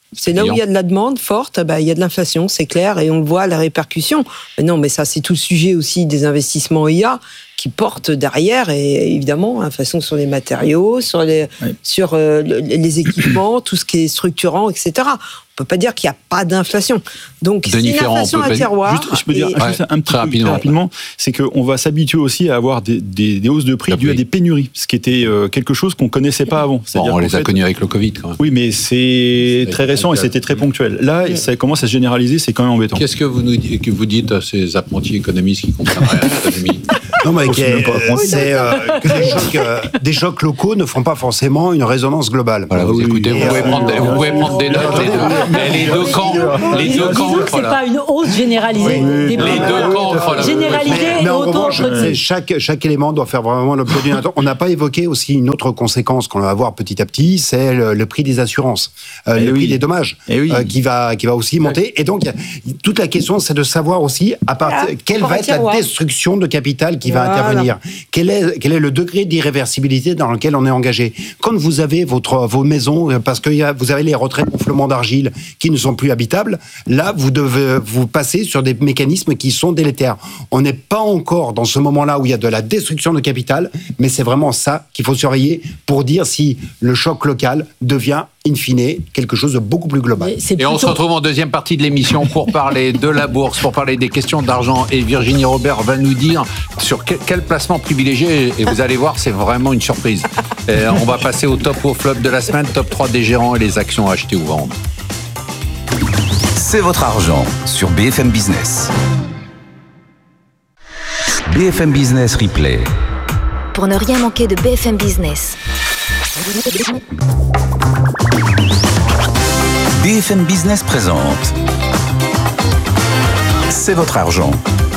C'est là où il y a de la demande forte, bah, il y a de l'inflation, c'est clair, et on le voit, la répercussion. Mais non, mais ça, c'est tout le sujet aussi des investissements I A qui portent derrière, et évidemment, l'inflation sur les matériaux, sur les, oui. sur, euh, les équipements, tout ce qui est structurant, et cetera. On ne peut pas dire qu'il n'y a pas d'inflation. Donc, c'est une inflation à tiroir. Juste, je peux dire et... juste un petit peu rapidement, rapidement c'est qu'on va s'habituer aussi à avoir des, des, des hausses de prix dues à des pénuries, ce qui était euh, quelque chose qu'on ne connaissait pas avant. Bon, on les a fait... connus avec le Covid, quand même. Oui, mais c'est, c'est très récent et c'était très ponctuel. Là, oui. ça commence à se généraliser, c'est quand même embêtant. Qu'est-ce que vous, nous, que vous dites à ces apprentis économistes qui comprennent rien à l'économie? Non, mais euh, c'est euh, que des chocs, euh, des chocs locaux ne font pas forcément une résonance globale. Voilà, vous oui, écoutez, vous, pouvez prendre, vous pouvez prendre des notes. Les deux, mais les deux camps, les deux camps. Disons que c'est pas une hausse généralisée. Oui, des les deux camps. Voilà. Généralisée mais, et mais auto-entretenue. Chaque, chaque élément doit faire vraiment l'objet d'une attention. On n'a pas évoqué aussi une autre conséquence qu'on va avoir petit à petit, c'est le, le prix des assurances, euh, le oui. prix des dommages, oui. euh, qui va qui va aussi monter. Et donc toute la question, c'est de savoir aussi à part, voilà. quelle va être la destruction de capital qui va voilà. intervenir. Quel est, quel est le degré d'irréversibilité dans lequel on est engagé? Quand vous avez votre, vos maisons, parce que y a, vous avez les retraits gonflements d'argile qui ne sont plus habitables, là, vous devez vous passer sur des mécanismes qui sont délétères. On n'est pas encore dans ce moment-là où il y a de la destruction de capital, mais c'est vraiment ça qu'il faut surveiller pour dire si le choc local devient in fine, quelque chose de beaucoup plus global. Et plutôt... on se retrouve en deuxième partie de l'émission pour parler de la bourse, pour parler des questions d'argent. Et Virginie Robert va nous dire sur quel, quel placement privilégié. Et vous allez voir, c'est vraiment une surprise. Et on va passer au top ou au flop de la semaine, top trois des gérants et les actions à acheter ou vendre. C'est votre argent sur B F M Business. B F M Business Replay. Pour ne rien manquer de B F M Business. B F M Business présente C'est votre argent.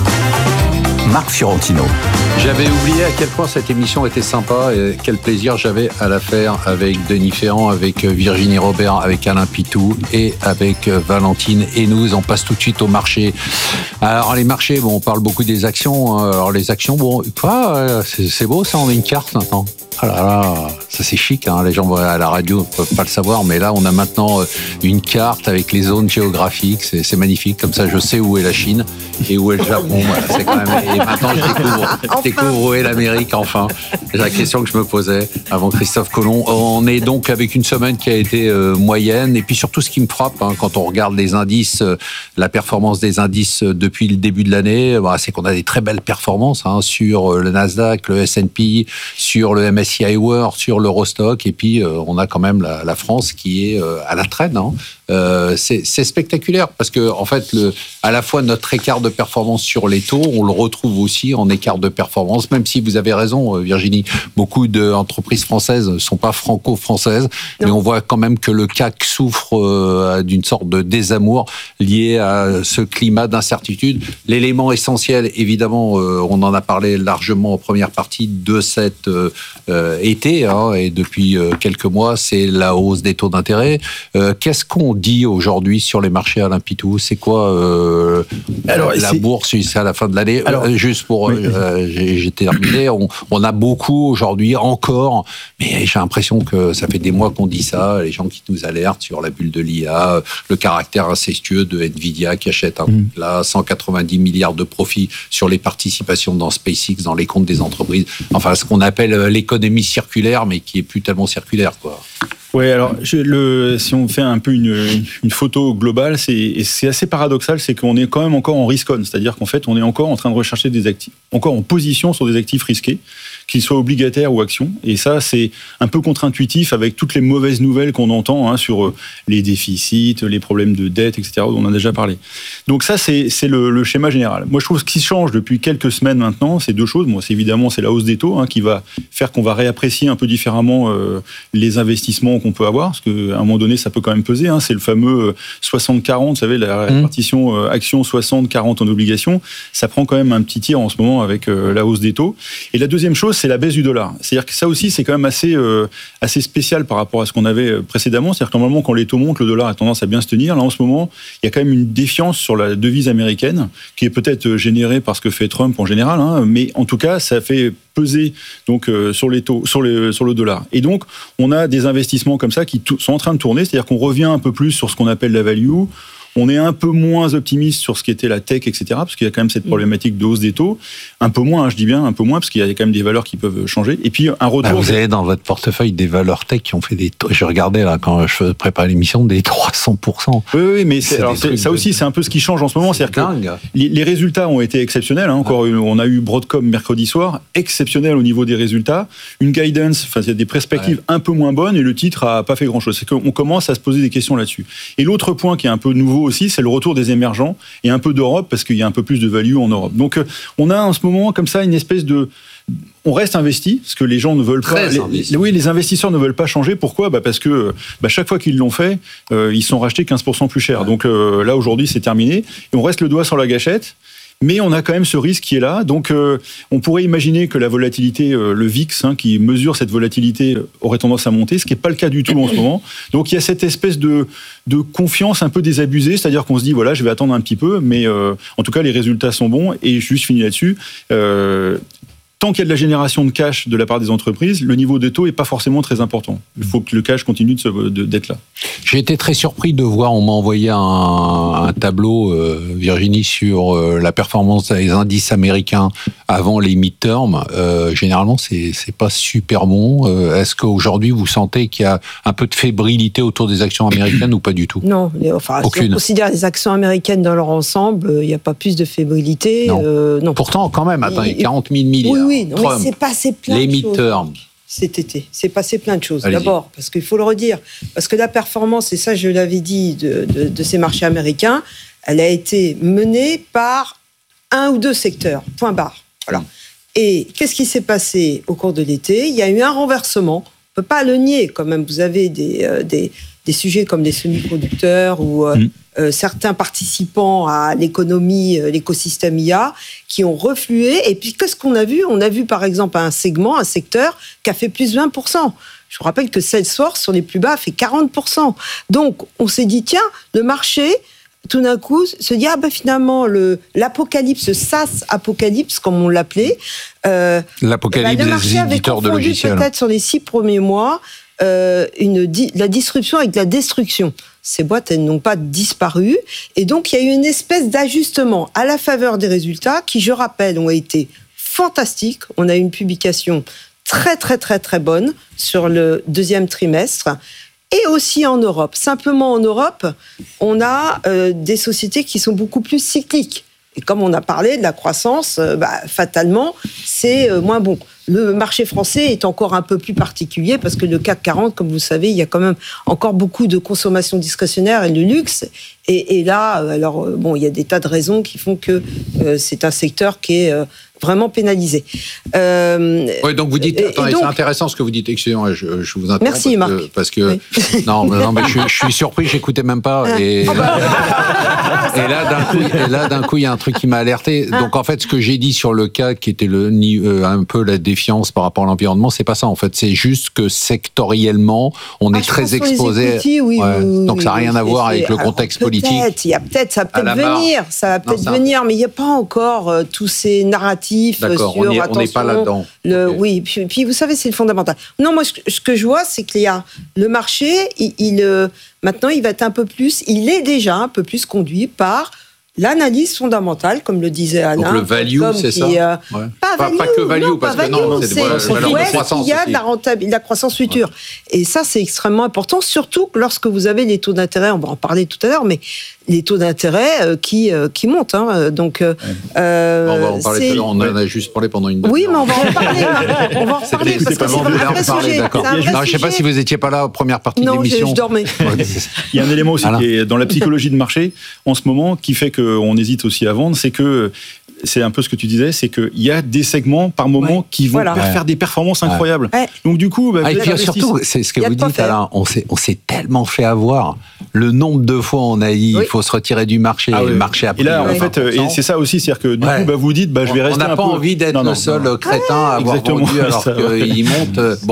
Marc Fiorentino. J'avais oublié à quel point cette émission était sympa et quel plaisir j'avais à la faire avec Denis Ferrand, avec Virginie Robert, avec Alain Pitou et avec Valentine Hénouz. On passe tout de suite au marché. Alors les marchés, bon, on parle beaucoup des actions. Alors les actions, bon, ah, c'est, c'est beau ça, on a une carte maintenant. Ah là là, ça c'est chic, hein. Les gens à la radio ne peuvent pas le savoir, mais là on a maintenant une carte avec les zones géographiques, c'est, c'est magnifique, comme ça je sais où est la Chine et où est le Japon. Voilà, c'est quand même... Et maintenant je découvre, je découvre où est l'Amérique, enfin. C'est la question que je me posais avant Christophe Colomb. On est donc avec une semaine qui a été euh, moyenne, et puis surtout ce qui me frappe, hein, quand on regarde les indices, euh, la performance des indices depuis le début de l'année, bah, c'est qu'on a des très belles performances hein, sur le Nasdaq, le S and P, sur le M S C I World, sur l'Eurostock, et puis euh, on a quand même la, la France qui est euh, à la traîne. Hein. Euh, c'est, c'est spectaculaire parce que en fait, le, à la fois notre écart de performance sur les taux, on le retrouve aussi en écart de performance. Même si vous avez raison, Virginie, beaucoup d'entreprises françaises ne sont pas franco-françaises, non. mais on voit quand même que le C A C souffre euh, d'une sorte de désamour lié à ce climat d'incertitude. L'élément essentiel, évidemment, euh, on en a parlé largement en première partie de cet euh, euh, été hein, et depuis euh, quelques mois, c'est la hausse des taux d'intérêt. Euh, qu'est-ce qu'on dit aujourd'hui sur les marchés, Alain Pitou? C'est quoi euh, Alors, la c'est... bourse jusqu'à la fin de l'année? Alors, euh, Juste pour... Oui. Euh, j'ai, j'ai terminé. On, on a beaucoup aujourd'hui encore, mais j'ai l'impression que ça fait des mois qu'on dit ça, les gens qui nous alertent sur la bulle de l'I A, le caractère incestueux de Nvidia qui achète un, mmh. là, cent quatre-vingt-dix milliards de profits sur les participations dans SpaceX, dans les comptes des entreprises. Enfin, ce qu'on appelle l'économie circulaire, mais qui est plus tellement circulaire, quoi. Oui, alors je, le, si on fait un peu une, une photo globale, c'est, et c'est assez paradoxal, c'est qu'on est quand même encore en risk on, c'est-à-dire qu'en fait, on est encore en train de rechercher des actifs, encore en position sur des actifs risqués, qu'ils soient obligataires ou actions. Et ça, c'est un peu contre-intuitif avec toutes les mauvaises nouvelles qu'on entend hein, sur les déficits, les problèmes de dette, et cetera, dont on a déjà parlé. Donc ça, c'est, c'est le, le schéma général. Moi, je trouve que ce qui change depuis quelques semaines maintenant, c'est deux choses. Moi, c'est évidemment, c'est la hausse des taux hein, qui va faire qu'on va réapprécier un peu différemment euh, les investissements qu'on peut avoir, parce qu'à un moment donné, ça peut quand même peser. Hein. C'est le fameux soixante quarante, vous savez, la répartition euh, action soixante quarante en obligations. Ça prend quand même un petit tir en ce moment avec euh, la hausse des taux. Et la deuxième chose, c'est la baisse du dollar. C'est-à-dire que ça aussi, c'est quand même assez, euh, assez spécial par rapport à ce qu'on avait précédemment. C'est-à-dire que normalement, quand les taux montent, le dollar a tendance à bien se tenir. Là, en ce moment, il y a quand même une défiance sur la devise américaine, qui est peut-être générée par ce que fait Trump en général, hein, mais en tout cas, ça fait peser donc euh, sur les taux, sur, les, sur le dollar. Et donc, on a des investissements comme ça qui t- sont en train de tourner, c'est-à-dire qu'on revient un peu plus sur ce qu'on appelle la value. On est un peu moins optimiste sur ce qui était la tech, et cetera, parce qu'il y a quand même cette problématique de hausse des taux. Un peu moins, hein, je dis bien, un peu moins, parce qu'il y a quand même des valeurs qui peuvent changer. Et puis, un retour... Bah, vous avez dans votre portefeuille des valeurs tech qui ont fait des... Je regardais, là, quand je préparais l'émission, des trois cents pour cent. Oui, oui, mais c'est, alors, c'est, ça de... aussi, c'est un peu ce qui change en ce moment. C'est C'est-à-dire dingue. Que les, les résultats ont été exceptionnels. Hein. Encore, ouais. On a eu Broadcom mercredi soir, exceptionnel au niveau des résultats. Une guidance, enfin, il y a des perspectives ouais. un peu moins bonnes, et le titre a pas fait grand-chose. C'est qu'on commence à se poser des questions là-dessus. Et l'autre point qui est un peu nouveau aussi, c'est le retour des émergents et un peu d'Europe, parce qu'il y a un peu plus de value en Europe. Donc, euh, on a en ce moment, comme ça, une espèce de... On reste investi, parce que les gens ne veulent Très pas... Les, oui, les investisseurs ne veulent pas changer. Pourquoi ? Bah parce que bah chaque fois qu'ils l'ont fait, euh, ils sont rachetés quinze pour cent plus cher. Ouais. Donc euh, là, aujourd'hui, c'est terminé. Et on reste le doigt sur la gâchette. Mais on a quand même ce risque qui est là. Donc, euh, on pourrait imaginer que la volatilité, euh, le V I X, hein, qui mesure cette volatilité, aurait tendance à monter, ce qui n'est pas le cas du tout en ce moment. Donc, il y a cette espèce de, de confiance un peu désabusée, c'est-à-dire qu'on se dit, voilà, je vais attendre un petit peu, mais euh, en tout cas, les résultats sont bons. Et juste fini là-dessus. Euh, Tant qu'il y a de la génération de cash de la part des entreprises, le niveau de taux n'est pas forcément très important. Il faut que le cash continue de se, de, d'être là. J'ai été très surpris de voir, on m'a envoyé un, un tableau, euh, Virginie, sur euh, la performance des indices américains avant les midterms. Euh, généralement, c'est, c'est pas super bon. Euh, est-ce qu'aujourd'hui, vous sentez qu'il y a un peu de fébrilité autour des actions américaines ou pas du tout ? Non, enfin, si on considère les actions américaines dans leur ensemble, il n'y a pas plus de fébrilité. Non. Euh, non. Pourtant, quand même, attends, il y a quarante mille milliards. Oui, oui. Non, mais c'est passé plein les de choses. midterms. Cet été, c'est passé plein de choses. Allez-y. D'abord, parce qu'il faut le redire, parce que la performance, et ça je l'avais dit, de, de, de ces marchés américains, elle a été menée par un ou deux secteurs, point barre. Voilà. Et qu'est-ce qui s'est passé au cours de l'été ? Il y a eu un renversement, on ne peut pas le nier quand même, vous avez des, euh, des, des sujets comme les semi-conducteurs ou... Euh, mmh. Euh, certains participants à l'économie, euh, l'écosystème I A, qui ont reflué. Et puis, qu'est-ce qu'on a vu ? On a vu, par exemple, un segment, un secteur qui a fait plus de vingt pour cent. Je vous rappelle que Salesforce, sur les plus bas, a fait quarante pour cent. Donc, on s'est dit, tiens, le marché, tout d'un coup, se dit, ah ben finalement, le, l'apocalypse, SaaS apocalypse, comme on l'appelait, euh, l'apocalypse ben, le des éditeurs de logiciels. Peut-être sur les six premiers mois, euh, une, la disruption avec la destruction. Ces boîtes, elles n'ont pas disparu. Et donc, il y a eu une espèce d'ajustement à la faveur des résultats qui, je rappelle, ont été fantastiques. On a eu une publication très, très, très, très bonne sur le deuxième trimestre. Et aussi en Europe. Simplement, en Europe, on a euh, des sociétés qui sont beaucoup plus cycliques. Et comme on a parlé de la croissance, euh, bah, fatalement, c'est euh, moins bon. Le marché français est encore un peu plus particulier parce que le C A C quarante, comme vous savez, il y a quand même encore beaucoup de consommation discrétionnaire et de luxe. Et, et là, alors bon, il y a des tas de raisons qui font que euh, c'est un secteur qui est euh, vraiment pénalisé. Euh, oui, donc vous dites, et, attendez, et donc, c'est intéressant ce que vous dites. Excusez-moi, je, je vous interromps. Merci, parce Marc. Que, parce que oui. non, mais, non, mais je, je suis surpris, j'écoutais même pas. Et, et, là, et là, d'un coup, et là, d'un coup, il y a un truc qui m'a alerté. Donc en fait, ce que j'ai dit sur le C A C, qui était le euh, un peu la défiance par rapport à l'environnement, c'est pas ça en fait. C'est juste que sectoriellement, on ah, est très exposé. Equity, oui, ouais. oui, Donc ça n'a rien à voir avec le contexte peut-être, politique. Il y a peut-être, ça va peut-être venir, ça va peut-être non, venir, un... mais il n'y a pas encore euh, tous ces narratifs D'accord, sur on est, attention. On n'est pas là-dedans. Le, okay. Oui, puis, puis vous savez, c'est le fondamental. Non, moi, ce, ce que je vois, c'est qu'il y a le marché, il, il euh, maintenant, il va être un peu plus, il est déjà un peu plus conduit par l'analyse fondamentale, comme le disait Alain. Donc le value, c'est qui, ça euh, ouais. Pas, pas, value, pas que value, non, parce pas que value, non, c'est, c'est, de valeur, c'est valeur de croissance. Il y a de la, rentabilité, de la croissance future. Ouais. Et ça, c'est extrêmement important, surtout lorsque vous avez les taux d'intérêt, on va en parler tout à l'heure, mais les taux d'intérêt euh, qui, euh, qui montent. Hein, donc, euh, euh, on va en parler tout à l'heure, on en a juste parlé pendant une demi-heure. Oui, mais on va en parler. On va en parler, parce que c'est un vrai sujet. Je ne sais pas si vous n'étiez pas là, première partie de l'émission. Non, je dormais. Il y a un élément aussi qui est dans la psychologie de marché, en ce moment, qui fait qu'on hésite aussi à vendre, c'est que c'est un peu ce que tu disais, c'est qu'il y a des segments par moment ouais. qui vont voilà. faire ouais. des performances incroyables. Ouais. Donc du coup, bah, ah, et puis surtout, c'est ce que vous dites, Alain, on s'est, on s'est tellement fait avoir. Le nombre de fois on a dit, oui. il faut se retirer du marché, ah, et oui. le marché a pris. Et là, en fait, et c'est ça aussi, c'est-à-dire que du ouais. coup, bah, vous dites, bah, je vais rester un peu. On n'a pas envie d'être non, non, le seul non. crétin à avoir vendu alors qu'il monte. Bon.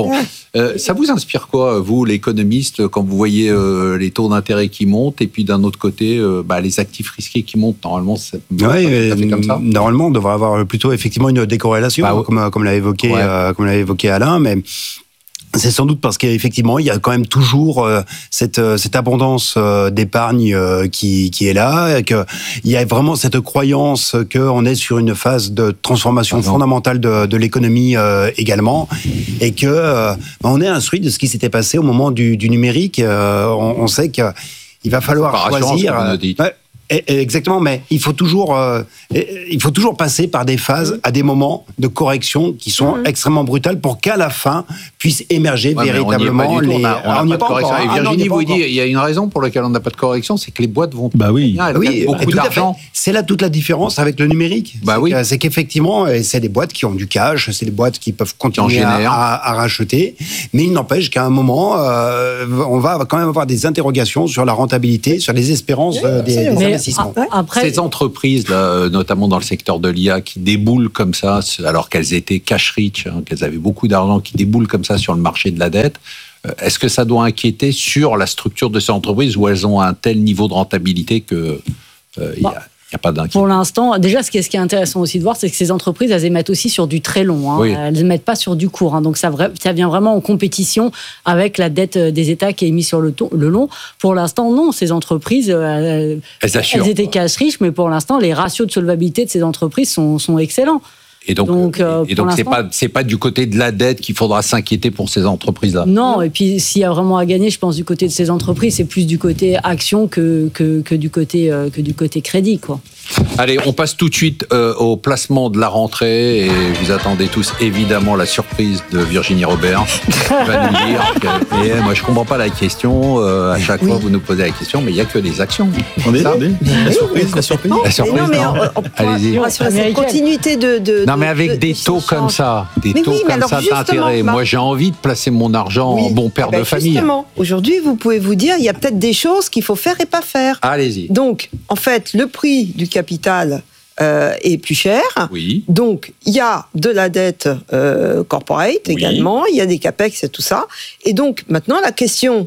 Euh, ça vous inspire quoi, vous, l'économiste, quand vous voyez euh, les taux d'intérêt qui montent et puis d'un autre côté, euh, bah, les actifs risqués qui montent? Normalement, c'est ouais, fait comme ça. Normalement, on devrait avoir plutôt effectivement une décorrélation, bah, ouais. comme, comme l'a évoqué, ouais. euh, comme l'a évoqué Alain, mais c'est sans doute parce qu'effectivement, il y a quand même toujours euh, cette, euh, cette abondance euh, d'épargne euh, qui, qui est là, et qu'il y a vraiment cette croyance qu'on est sur une phase de transformation ah fondamentale de, de l'économie euh, également, et que euh, on est instruit de ce qui s'était passé au moment du, du numérique. Euh, on, on sait qu'il va falloir choisir. Euh, Exactement, mais il faut toujours, euh, il faut toujours passer par des phases, à des moments de correction qui sont mmh. extrêmement brutales pour qu'à la fin puissent émerger ouais, véritablement les. On n'a pas de correction. Et Virginie vous dit, il y a une raison pour laquelle on n'a pas de correction, c'est que les boîtes vont. Bah oui. Bien, elles oui, beaucoup d'argent. C'est là toute la différence avec le numérique. Bah c'est, oui. que, c'est qu'effectivement, c'est des boîtes qui ont du cash, c'est des boîtes qui peuvent continuer à, à, à racheter, mais il n'empêche qu'à un moment, euh, on va quand même avoir des interrogations sur la rentabilité, sur les espérances oui, euh, des, des investissements. Après, ces entreprises, là, notamment dans le secteur de l'I A, qui déboulent comme ça, alors qu'elles étaient cash rich, hein, qu'elles avaient beaucoup d'argent, qui déboulent comme ça sur le marché de la dette, est-ce que ça doit inquiéter sur la structure de ces entreprises où elles ont un tel niveau de rentabilité que euh, il y a Il n'y a pas d'inquiétude. Pour l'instant, déjà, ce qui est, ce qui est intéressant aussi de voir, c'est que ces entreprises, elles émettent aussi sur du très long. Hein. Oui. Elles n'émettent pas sur du court. Hein. Donc, ça, ça vient vraiment en compétition avec la dette des États qui est émise sur le, ton, le long. Pour l'instant, non. Ces entreprises, elles, elles, elles étaient cash riches, mais pour l'instant, les ratios de solvabilité de ces entreprises sont, sont excellents. Et donc, donc, euh, et donc c'est pas c'est pas du côté de la dette qu'il faudra s'inquiéter pour ces entreprises-là. Non, et puis s'il y a vraiment à gagner, je pense du côté de ces entreprises, c'est plus du côté action que que, que du côté euh, que du côté crédit, quoi. Allez, on passe tout de suite euh, au placement de la rentrée et vous attendez tous évidemment la surprise de Virginie Robert qui va nous dire que, et moi je comprends pas la question, euh, à chaque oui. fois vous nous posez la question, mais il y a que les actions. On est attendez, la surprise, la surprise. La surprise. Non, mais on, on allez-y. On sur cette continuité de, de non mais avec de, des de taux comme ça, des mais taux oui, comme ça d'intérêt. Moi j'ai envie de placer mon argent oui. en bon père eh ben, de famille. Justement, aujourd'hui vous pouvez vous dire il y a peut-être des choses qu'il faut faire et pas faire. Allez-y. Donc en fait le prix du capital Euh, est plus cher. Oui. Donc, il y a de la dette euh, corporate oui. également, il y a des capex et tout ça. Et donc, maintenant, la question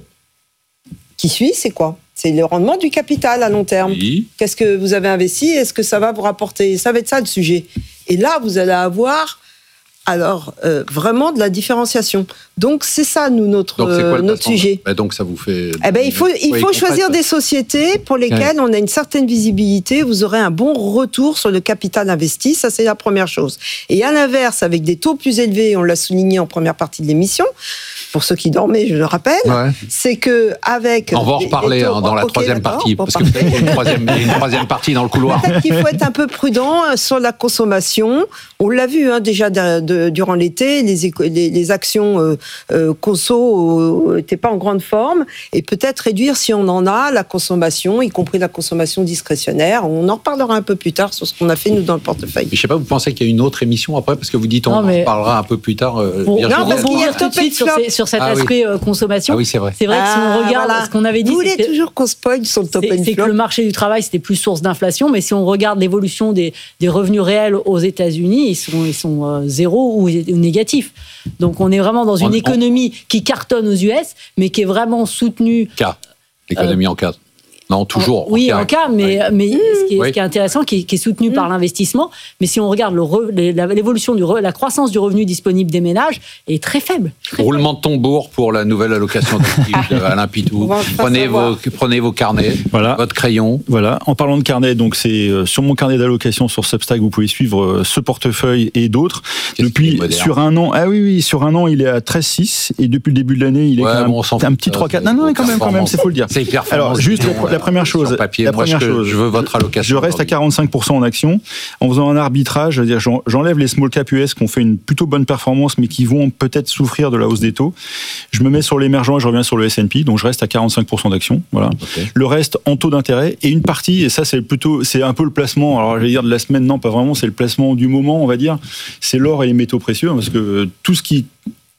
qui suit, c'est quoi ? C'est le rendement du capital à long terme. Oui. Qu'est-ce que vous avez investi ? Est-ce que ça va vous rapporter ? Ça va être ça le sujet. Et là, vous allez avoir alors euh, vraiment de la différenciation. Donc c'est ça nous notre donc, euh, notre sujet. Ben, donc ça vous fait. Eh ben il faut il faut choisir des sociétés pour lesquelles ouais. on a une certaine visibilité. Vous aurez un bon retour sur le capital investi. Ça c'est la première chose. Et à l'inverse, avec des taux plus élevés, on l'a souligné en première partie de l'émission. Pour ceux qui dormaient, je le rappelle, ouais. c'est que avec. On va en reparler taux, hein, dans la okay, troisième partie, parce qu'il y a une troisième, une troisième partie dans le couloir. Peut-être qu'il faut être un peu prudent sur la consommation. On l'a vu hein, déjà de, de, durant l'été, les, les, les actions euh, euh, conso n'étaient pas en grande forme, et peut-être réduire, si on en a, la consommation, y compris la consommation discrétionnaire. On en reparlera un peu plus tard sur ce qu'on a fait nous dans le portefeuille. Je ne sais pas, vous pensez qu'il y a une autre émission après, parce que vous dites on non, mais... en parlera un peu plus tard. Euh, bon, non, parce qu'il y a tout de suite sur, ces, sur cet ah, aspect oui. consommation. Ah oui, c'est vrai. C'est vrai que si on regarde voilà. ce qu'on avait dit, vous voulez toujours qu'on spoil sur le top and flop. C'est que le marché du travail c'était plus source d'inflation, mais si on regarde l'évolution des, des revenus réels aux États-Unis, ils sont ils sont euh, zéro ou, ou négatifs. Donc on est vraiment dans une on, économie on... qui cartonne aux U S, mais qui est vraiment soutenue. K. L'économie euh, en K. Non, toujours. En, oui, en cas, mais, oui. mais ce, qui est, oui. ce qui est intéressant, qui est, qui est soutenu mmh. par l'investissement, mais si on regarde le re, l'évolution, du re, la croissance du revenu disponible des ménages est très faible. Très Roulement faible. de tambour pour la nouvelle allocation d'Alain Pitou. Prenez vos, prenez vos carnets, voilà. votre crayon. Voilà. En parlant de carnet, donc c'est sur mon carnet d'allocation sur Substack, vous pouvez suivre ce portefeuille et d'autres. Qu'est-ce depuis sur un an, ah oui, oui, sur un an, il est à treize virgule six et depuis le début de l'année, il est ouais, quand même bon, un petit trois virgule quatre. Non, non, quand même, quand même, c'est faut le dire. C'est hyper Alors, juste la première chose. Papier. La Moi, première je, chose, je veux votre allocation. Je reste à quarante-cinq pour cent en actions. En faisant un arbitrage, c'est-à-dire j'enlève les small cap U S qui ont fait une plutôt bonne performance, mais qui vont peut-être souffrir de la hausse des taux. Je me mets sur l'émergent et je reviens sur le S and P, donc je reste à quarante-cinq pour cent d'actions. Voilà. Okay. Le reste en taux d'intérêt et une partie, et ça c'est plutôt, c'est un peu le placement. Alors je vais dire de la semaine, non, pas vraiment. C'est le placement du moment, on va dire. C'est l'or et les métaux précieux, parce que tout ce qui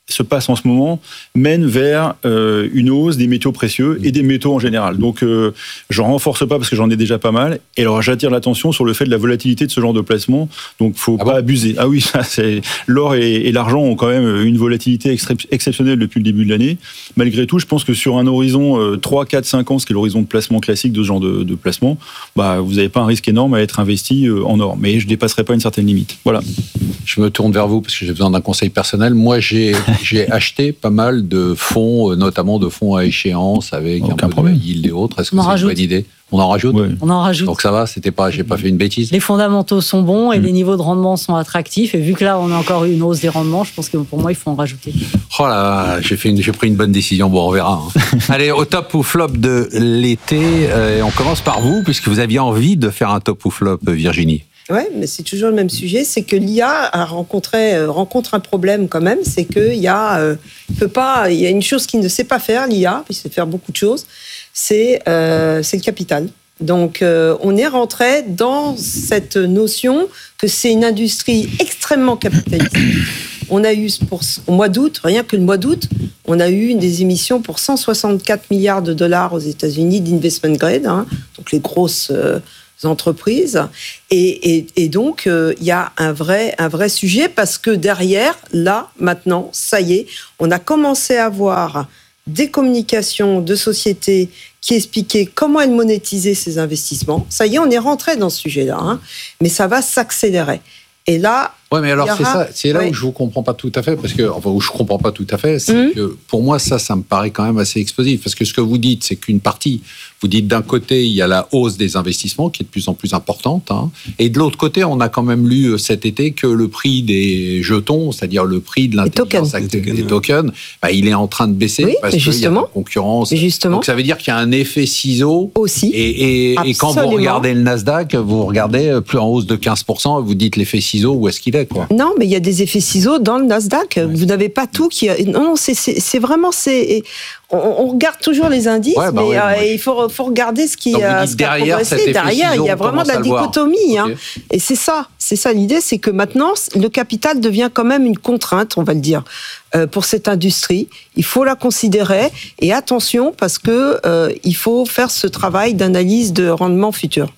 se passe en ce moment mène vers euh, une hausse des métaux précieux et des métaux en général. Donc, euh, j'en renforce pas parce que j'en ai déjà pas mal. Et alors, j'attire l'attention sur le fait de la volatilité de ce genre de placement. Donc, faut ah pas bon abuser. Ah oui, ça, c'est l'or et, et l'argent ont quand même une volatilité extré- exceptionnelle depuis le début de l'année. Malgré tout, je pense que sur un horizon euh, trois, quatre, cinq ans, ce qui est l'horizon de placement classique de ce genre de, de placement, bah, vous n'avez pas un risque énorme à être investi euh, en or. Mais je dépasserai pas une certaine limite. Voilà. Je me tourne vers vous parce que j'ai besoin d'un conseil personnel. Moi, j'ai, j'ai acheté pas mal de fonds, notamment de fonds à échéance avec Aucun un peu problème. de yield et autres. Est-ce que On c'est en une rajoute. bonne idée ? On en rajoute ? Ouais. On en rajoute. Donc ça va, c'était pas, j'ai pas fait une bêtise. Les fondamentaux sont bons et mmh. les niveaux de rendement sont attractifs. Et vu que là, on a encore eu une hausse des rendements, je pense que pour moi, il faut en rajouter. Oh là, j'ai fait une, j'ai pris une bonne décision. Bon, on verra. Hein. Allez, au top ou flop de l'été, euh, on commence par vous puisque vous aviez envie de faire un top ou flop, Virginie. Oui, mais c'est toujours le même sujet, c'est que l'I A a rencontré, euh, rencontre un problème quand même, c'est qu'il y a, euh, il peut pas, il y a une chose qu'il ne sait pas faire, l'I A, il sait faire beaucoup de choses, c'est, euh, c'est le capital. Donc, euh, on est rentré dans cette notion que c'est une industrie extrêmement capitaliste. On a eu, pour, au mois d'août, rien que le mois d'août, on a eu des émissions pour cent soixante-quatre milliards de dollars aux États-Unis d'investment grade, hein, donc les grosses euh, entreprises. Et, et, et donc, il euh, y a un vrai, un vrai sujet parce que derrière, là, maintenant, ça y est, on a commencé à voir des communications de sociétés qui expliquaient comment elles monétisaient ces investissements. Ça y est, on est rentré dans ce sujet-là, hein, mais ça va s'accélérer. Et là, ouais, mais alors aura... c'est ça, c'est là ouais. où je vous comprends pas tout à fait, parce que enfin où je comprends pas tout à fait, c'est mmh. que pour moi ça, ça me paraît quand même assez explosif, parce que ce que vous dites, c'est qu'une partie, vous dites d'un côté il y a la hausse des investissements qui est de plus en plus importante, hein, et de l'autre côté on a quand même lu cet été que le prix des jetons, c'est-à-dire le prix de l'intelligence artificielle, des tokens, bah, il est en train de baisser oui, parce qu'il y a de la concurrence. Justement. Donc ça veut dire qu'il y a un effet ciseau aussi. Et, et, et quand vous regardez le Nasdaq, vous regardez plus en hausse de quinze pour cent, vous dites l'effet ciseau, où est-ce qu'il est quoi ? Non, mais il y a des effets ciseaux dans le Nasdaq. Ouais. Vous n'avez pas tout qui. A... Non, non, c'est, c'est, c'est vraiment. C'est... On, on regarde toujours les indices, ouais, bah mais ouais, euh, ouais. il faut, faut regarder ce qui, euh, ce qui a progressé. Derrière, il y a vraiment de la dichotomie. Hein. Okay. Et c'est ça, c'est ça l'idée, c'est que maintenant, le capital devient quand même une contrainte, on va le dire, euh, pour cette industrie. Il faut la considérer et attention parce que euh, il faut faire ce travail d'analyse de rendement futur.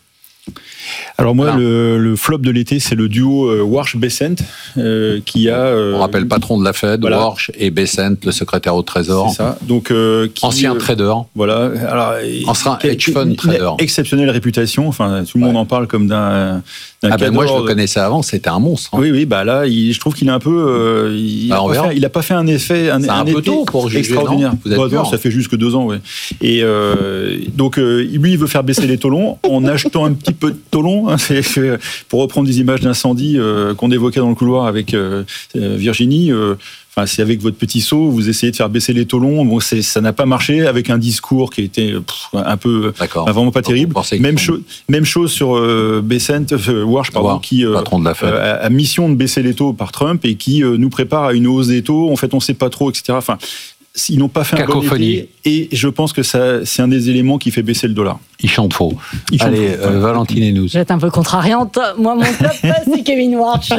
Alors moi, le, le flop de l'été, c'est le duo euh, Warsh-Bessent euh, qui a... Euh, On rappelle patron de la Fed, voilà. Warsh et Bessent, le secrétaire au Trésor. C'est ça. Donc, euh, qui, ancien euh, trader. Voilà. Alors, ancien hedge fund trader. Exceptionnelle réputation. Enfin, tout le monde ouais. en parle comme d'un... d'un ah ben moi, je le connaissais avant, c'était un monstre. Hein. Oui, oui, bah là, il, je trouve qu'il est un peu... Euh, il n'a bah, pas, pas fait un effet un, c'est un, un peu tôt pour juger, extraordinaire. Non Vous êtes bah, non, ça fait juste que deux ans, ouais. Et euh, donc, euh, lui, il veut faire baisser les taux longs en achetant un petit peu de taux longs. Hein, c'est, c'est, pour reprendre des images d'incendie euh, qu'on évoquait dans le couloir avec euh, Virginie, euh, enfin, c'est avec votre petit seau, vous essayez de faire baisser les taux longs. Bon, c'est, ça n'a pas marché avec un discours qui était pff, un peu, D'accord. vraiment pas terrible. Même, cho- même chose sur euh, Bessent, euh, Warsh, pardon, wow, qui euh, euh, a, a mission de baisser les taux par Trump et qui euh, nous prépare à une hausse des taux. En fait, on sait pas trop, et cetera. Enfin, ils n'ont pas fait Cacophonie. un bon été, et je pense que ça, c'est un des éléments qui fait baisser le dollar. Ils chantent faux. Ils Allez, chantent faux. Euh, Valentine et nous. Je vais être un peu contrariante. Moi, mon top, c'est Kevin Warsh.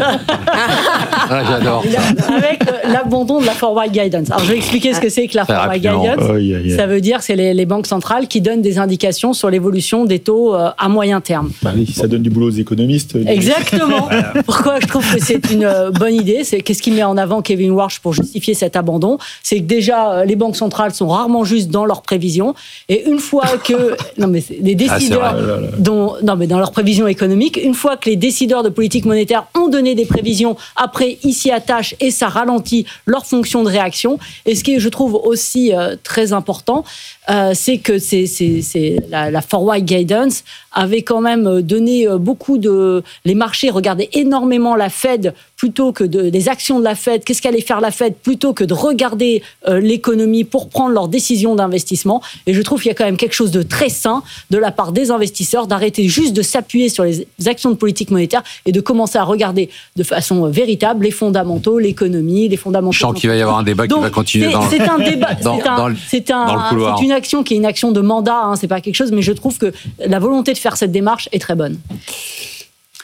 Ah, j'adore ça. Avec l'abandon de la forward guidance. Alors, je vais expliquer ce que c'est que la forward rapidement. guidance. Oh, yeah, yeah. Ça veut dire que c'est les, les banques centrales qui donnent des indications sur l'évolution des taux euh, à moyen terme. Bah oui, ça donne du boulot aux économistes. Exactement. Voilà. Pourquoi je trouve que c'est une euh, bonne idée, c'est qu'est-ce qu'il met en avant Kevin Warsh pour justifier cet abandon, c'est que déjà euh, les banques centrales sont rarement justes dans leurs prévisions, et une fois que non mais les décideurs ah, là, là. Dont, non mais dans leurs prévisions économiques, une fois que les décideurs de politique monétaire ont donné des prévisions, après ils s'y attachent et ça ralentit leur fonction de réaction. Et ce qui je trouve aussi euh, très important, euh, c'est que c'est, c'est, c'est la, la forward guidance avait quand même donné beaucoup de... Les marchés regardaient énormément la Fed plutôt que de, des actions de la Fed, qu'est-ce qu'allait faire la Fed, plutôt que de regarder euh, l'économie pour prendre leurs décisions d'investissement. Et je trouve qu'il y a quand même quelque chose de très sain de la part des investisseurs, d'arrêter juste de s'appuyer sur les actions de politique monétaire et de commencer à regarder de façon véritable les fondamentaux, l'économie, les fondamentaux... Je sens qu'il va y avoir un débat Donc, qui va continuer c'est, dans, c'est un débat, dans, c'est, un, dans, le, c'est, un, dans le couloir. C'est une action qui est une action de mandat, hein, c'est pas quelque chose, mais je trouve que la volonté de faire cette démarche est très bonne. Denis ?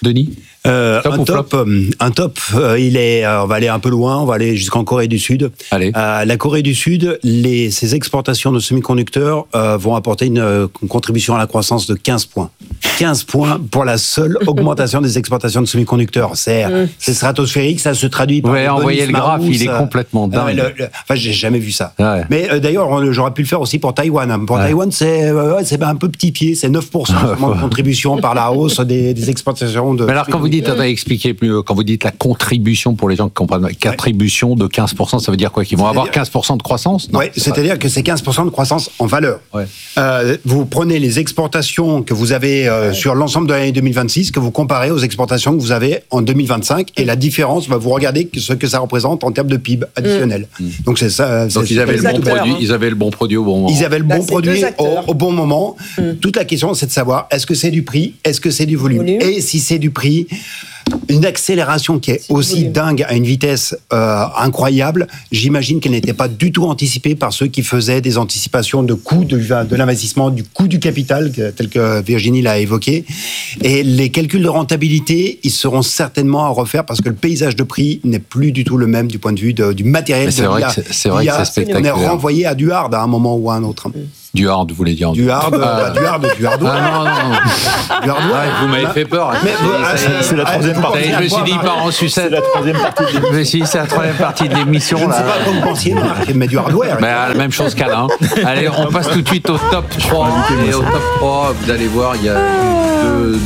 Euh, Top un, ou top, euh, un top, euh, il est, euh, on va aller un peu loin, on va aller jusqu'en Corée du Sud. Allez. Euh, la Corée du Sud, les, ses exportations de semi-conducteurs euh, vont apporter une, euh, une contribution à la croissance de quinze points. quinze points pour la seule augmentation des exportations de semi-conducteurs. C'est, Mm. c'est stratosphérique, ça se traduit par... Ouais, des envoyez bonus le graphe, Marousse, il est euh, complètement dingue. euh, le- le- enfin, j'ai jamais vu ça. Ouais. Mais euh, d'ailleurs, on- j'aurais pu le faire aussi pour Taïwan. Pour Ouais. Taïwan, c'est, euh, ouais, c'est un peu petit pied, c'est neuf pour cent seulement de contribution par la hausse des, des exportations de... Mais alors, quand vous dites, attendez, expliquez plus, quand vous dites la contribution pour les gens qui comprennent, contribution de quinze pour cent, ça veut dire quoi? Qu'ils vont avoir quinze pour cent de croissance? Non, Oui, c'est c'est-à-dire que c'est quinze pour cent de croissance en valeur. Ouais. Euh, vous prenez les exportations que vous avez euh, sur l'ensemble de l'année deux mille vingt-six, que vous comparez aux exportations que vous avez en deux mille vingt-cinq, et la différence, bah, vous regardez ce que ça représente en termes de P I B additionnel. Mmh. Donc c'est ça. Donc c'est- ils avaient, c'est le bon acteurs, produit, hein. ils avaient le bon produit au bon moment. Ils avaient le Là, bon c'est produit deux au, acteurs. au bon moment. Mm. Toute la question, c'est de savoir est-ce que c'est du prix, est-ce que c'est du volume, Volume. et si c'est du prix. Une accélération qui est C'est du aussi volume. dingue à une vitesse euh, incroyable, j'imagine qu'elle n'était pas du tout anticipée par ceux qui faisaient des anticipations de coût de, de l'investissement, du coût du capital, que- tel que Virginie l'a évoqué. Et les calculs de rentabilité, ils seront certainement à refaire parce que le paysage de prix n'est plus du tout le même du point de vue de- du matériel. Mais c'est de vrai l'I A. que c'est- c'est vrai L'I que A, c'est On est spectaculaire. renvoyé à du hard à un moment ou à un autre. Du hard, vous voulez dire? Du hard, euh, Ah. bah, du hard, du hardware. Ah non, non. Du hardware. Ouais, vous m'avez Bah, fait peur. Mais, Ça euh, y est, ah, ça y est. c'est la ah, troisième vous partie. pensez Je à me quoi, suis dit, Marc part en sucette. La troisième partie de l'émission. Mais si, c'est la troisième partie de l'émission. Je ne sais là. pas quoi vous pensiez, Marc, mais du hardware. Ben, la même chose qu'Alain. Allez, on passe tout de suite au top trois. Et au top trois, vous allez voir, il y a deux,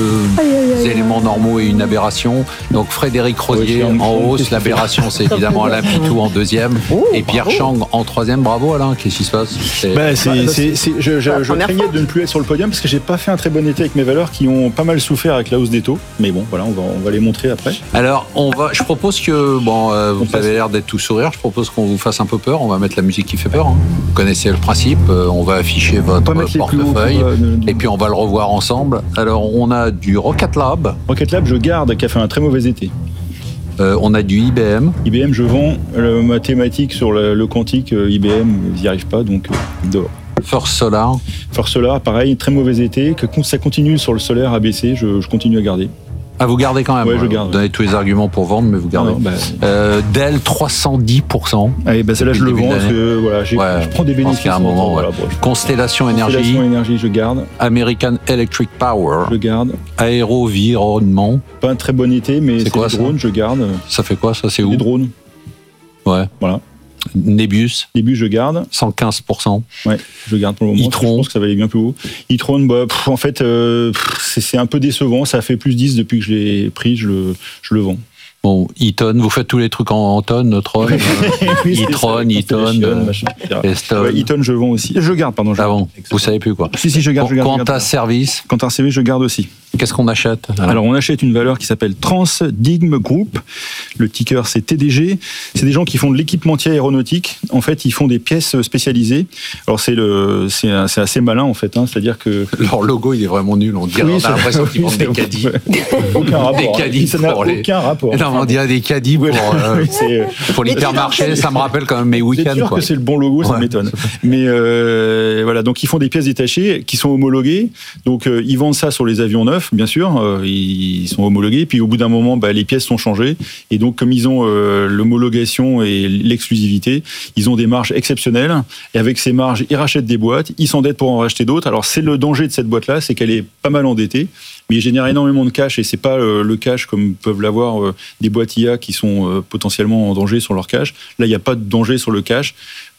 deux éléments normaux et une aberration. Donc Frédéric Rodier Ouais, en hausse. qu'est-ce qu'il L'aberration, c'est évidemment Alain Pitou en deuxième. Et Pierre Chang en troisième. Bravo Alain, qu'est-ce qui se passe? C'est- Bah, c'est, c'est, c'est- je je, la je première craignais fois. de ne plus être sur le podium parce que j'ai pas fait un très bon été avec mes valeurs qui ont pas mal souffert avec la hausse des taux. Mais bon, voilà, on va, on va les montrer après. Alors, on va, je propose que, bon, euh, vous passe. avez l'air d'être tout sourire, je propose qu'on vous fasse un peu peur, on va mettre la musique qui fait peur. hein. Vous connaissez le principe, euh, on va afficher votre On va mettre les plus hauts portefeuille, pour, euh, ne- et puis on va le revoir ensemble. Alors, on a du Rocket Lab, Rocket Lab, je garde, qui a fait un très mauvais été. euh, on a du I B M, I B M, je vends. Le mathématique sur le, le quantique, euh, I B M, ils n'y arrivent pas, donc euh, dehors. First Solar, Force Solar, pareil, très mauvais été. Que con- ça continue sur le solaire à baisser, je, je continue à garder. ah, vous gardez quand même. Ouais, je hein. garde. Vous donnez tous les arguments pour vendre, mais vous gardez. Ah non, bah, Euh, Dell, trois cent dix pour cent. allez, bah celle-là, je le Depuis le vends début parce de que voilà, j'ai- Ouais, je prends des je pense bénéfices. qu'il y a un moment, voilà, ouais. bon, je- Constellation Énergie, Constellation Énergie, je garde. American Electric Power, Je garde. Aérovironnement. Pas un très bon été, mais C'est c'est quoi, des ça drones, je garde. Ça fait quoi, ça? C'est où? Des drones. Ouais. Voilà. Nebius, Début, je garde. cent quinze pour cent. Ouais, je garde pour le moment. Itron. Je pense que ça va aller bien plus haut. Itron, bah, pff, en fait, euh, pff, c'est c'est un peu décevant. Ça a fait plus dix depuis que je l'ai pris. Je le, je le vends. Bon, Eaton, vous faites tous les trucs en, en tonnes, Tron, euh, Oui, c'est Itron, ça, Eaton, Constellation, euh, machin, et cetera. Eston. Ouais, Eaton, je vends aussi. Je garde, pardon. Je Ah bon, garde. vous savez plus quoi. Si, si, je garde. Je garde, je Quant garde. à service, Quant à un C V, je garde aussi. qu'est-ce qu'on achète? Alors, on achète une valeur qui s'appelle Transdigm Group. Le ticker, c'est T D G. C'est des gens qui font de l'équipementier aéronautique. En fait, ils font des pièces spécialisées. Alors, c'est le, c'est, c'est assez malin, en fait. Hein. C'est-à-dire que. Leur logo, il est vraiment nul. On dirait, Oui, on a c'est- l'impression qu'ils oui, vendent des c'est- caddies. Aucun rapport. Des hein. caddies Ça n'a pour les- aucun rapport. Non, on dirait des caddies pour, Ouais, euh, oui, c'est- pour l'hypermarché. Ça me rappelle quand même mes Vous êtes week-ends. sûr quoi. que c'est le bon logo, ça Ouais. m'étonne. Mais euh, voilà, donc ils font des pièces détachées qui sont homologuées. Donc euh, ils vendent ça sur les avions neufs, bien sûr. Euh, ils sont homologués. Puis au bout d'un moment, bah, les pièces sont changées. Et donc comme ils ont euh, l'homologation et l'exclusivité, ils ont des marges exceptionnelles. Et avec ces marges, ils rachètent des boîtes, ils s'endettent pour en racheter d'autres. Alors c'est le danger de cette boîte-là, c'est qu'elle est pas mal endettée. Mais ils génèrent énormément de cash et c'est pas euh, le cash comme peuvent l'avoir euh, des boîtes I A qui sont euh, potentiellement en danger sur leur cash. Là, il n'y a pas de danger sur le cash.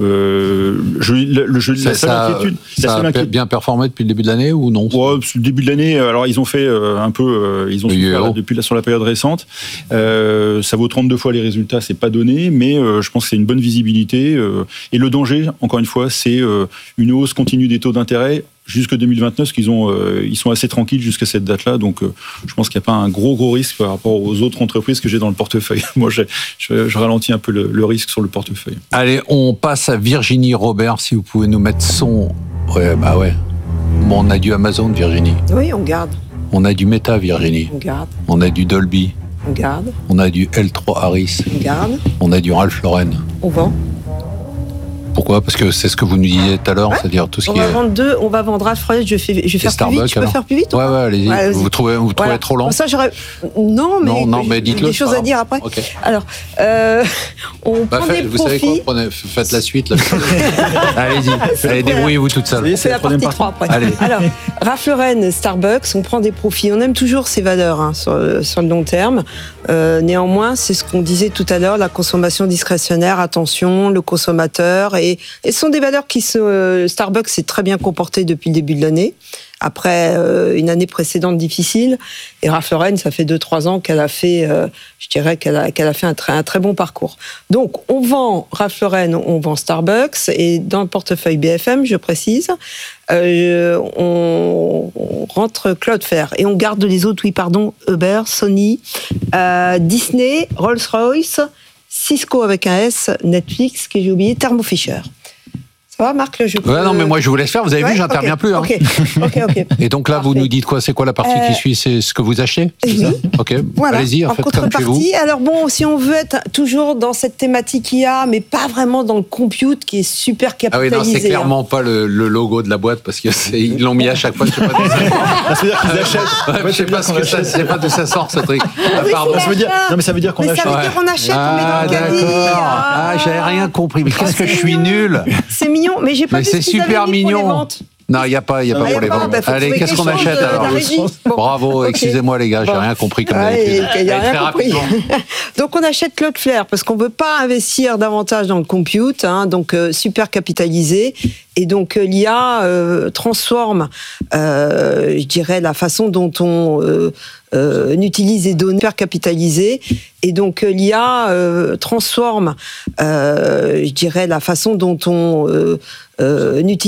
Euh, je, le, le- je- Ça, la seule ça- inquiétude, la ça seule a inquiétude- bien performé depuis le début de l'année ou non? Ouais, le début de l'année, alors ils ont fait euh, un peu, euh, ils ont Le souffert, yo-yo. là, depuis là, sur la période récente. Euh, ça vaut trente-deux fois les résultats, c'est pas donné, mais euh, je pense que c'est une bonne visibilité. euh, et le danger, encore une fois, c'est euh, une hausse continue des taux d'intérêt jusque deux mille vingt-neuf, parce qu'ils ont, euh, ils sont assez tranquilles jusqu'à cette date-là. Donc, euh, je pense qu'il n'y a pas un gros gros risque par rapport aux autres entreprises que j'ai dans le portefeuille. Moi, je, je, je ralentis un peu le, le risque sur le portefeuille. Allez, on passe à Virginie Robert, si vous pouvez nous mettre son... Ouais, bah ouais. Bon, on a du Amazon, Virginie. Oui, on garde, On a du Meta, Virginie. on garde, On a du Dolby. on garde, On a du L trois Harris. on garde, On a du Ralph Lauren. on vend. Pourquoi ? Parce que c'est ce que vous nous disiez tout à l'heure, ouais. c'est-à-dire tout ce on qui va est... vendre deux, on va vendre Alfred, je, fais, je vais faire plus vite, je peux alors. faire plus vite Ouais, ouais, allez-y. Ouais, vous trouvez, vous trouvez voilà. trop lent ça, j'aurais... Non, mais, non, non, mais dites-le, des choses à dire après. Okay. Alors, euh, on bah, prend fait, des vous profits... savez quoi Prenez, faites la suite. Là. Allez-y, allez, débrouillez-vous toute seule. C'est la partie trois après. Allez. Alors, Ralph Lauren, Starbucks, on prend des profits. On aime toujours ces valeurs hein, sur, sur le long terme. Euh, néanmoins, c'est ce qu'on disait tout à l'heure, la consommation discrétionnaire, attention, le consommateur. Et, et ce sont des valeurs qui se... Euh, Starbucks s'est très bien comporté depuis le début de l'année, après euh, une année précédente difficile. Et Ralph Lauren, ça fait deux trois ans qu'elle a fait, euh, je dirais qu'elle a, qu'elle a fait un très, un très bon parcours. Donc, on vend Ralph Lauren, on vend Starbucks, et dans le portefeuille B F M, je précise, euh, on, on rentre Cloudflare, et on garde les autres, oui, pardon, Uber, Sony, euh, Disney, Rolls-Royce, Cisco avec un S, Netflix, que j'ai oublié, Thermo Fisher. Ça va, Marc, le jeu ouais, non, mais moi, je vous laisse faire. Vous avez ouais, vu, j'interviens okay, plus. Hein. Ok, ok, ok. Et donc là, Parfait. Vous nous dites quoi ? C'est quoi la partie euh, qui suit ? C'est ce que vous achetez ? Oui. Ok, voilà. Allez-y, en, en fait, comme chez vous. Alors bon, si on veut être toujours dans cette thématique I A, mais pas vraiment dans le compute qui est super capitalisé. Ah oui, non, c'est clairement hein. pas le, le logo de la boîte parce qu'ils l'ont mis à chaque fois. Je sais pas d'où ça sort. Ça veut dire qu'ils achètent. Ouais, je sais pas ce que ça, je sais pas d'où ça sort ce truc. Ah, oui, pardon. Ça veut dire, non, mais ça veut dire qu'on mais achète. Ça veut dire qu'on achète, ah, on met dans le caddie. Ah, j'avais rien compris. Mais qu'est-ce que je suis nul. C'est mignon, mais j'ai pas vu c'est super mignon. Non, il n'y a pas, il y a pas pour les ventes. Allez, qu'est-ce qu'on achète alors ? Bravo, excusez-moi les gars, j'ai rien compris comme d'habitude. Il n'y a rien compris. Donc on achète Cloudflare parce qu'on ne veut pas investir davantage dans le compute, hein, donc euh, super capitalisé. Et donc euh, l'I A euh, transforme, euh, je dirais, la façon dont on euh, euh, utilise les données super capitalisées. Et donc euh, l'I A euh, transforme, euh, je dirais, la façon dont on euh, euh, utilise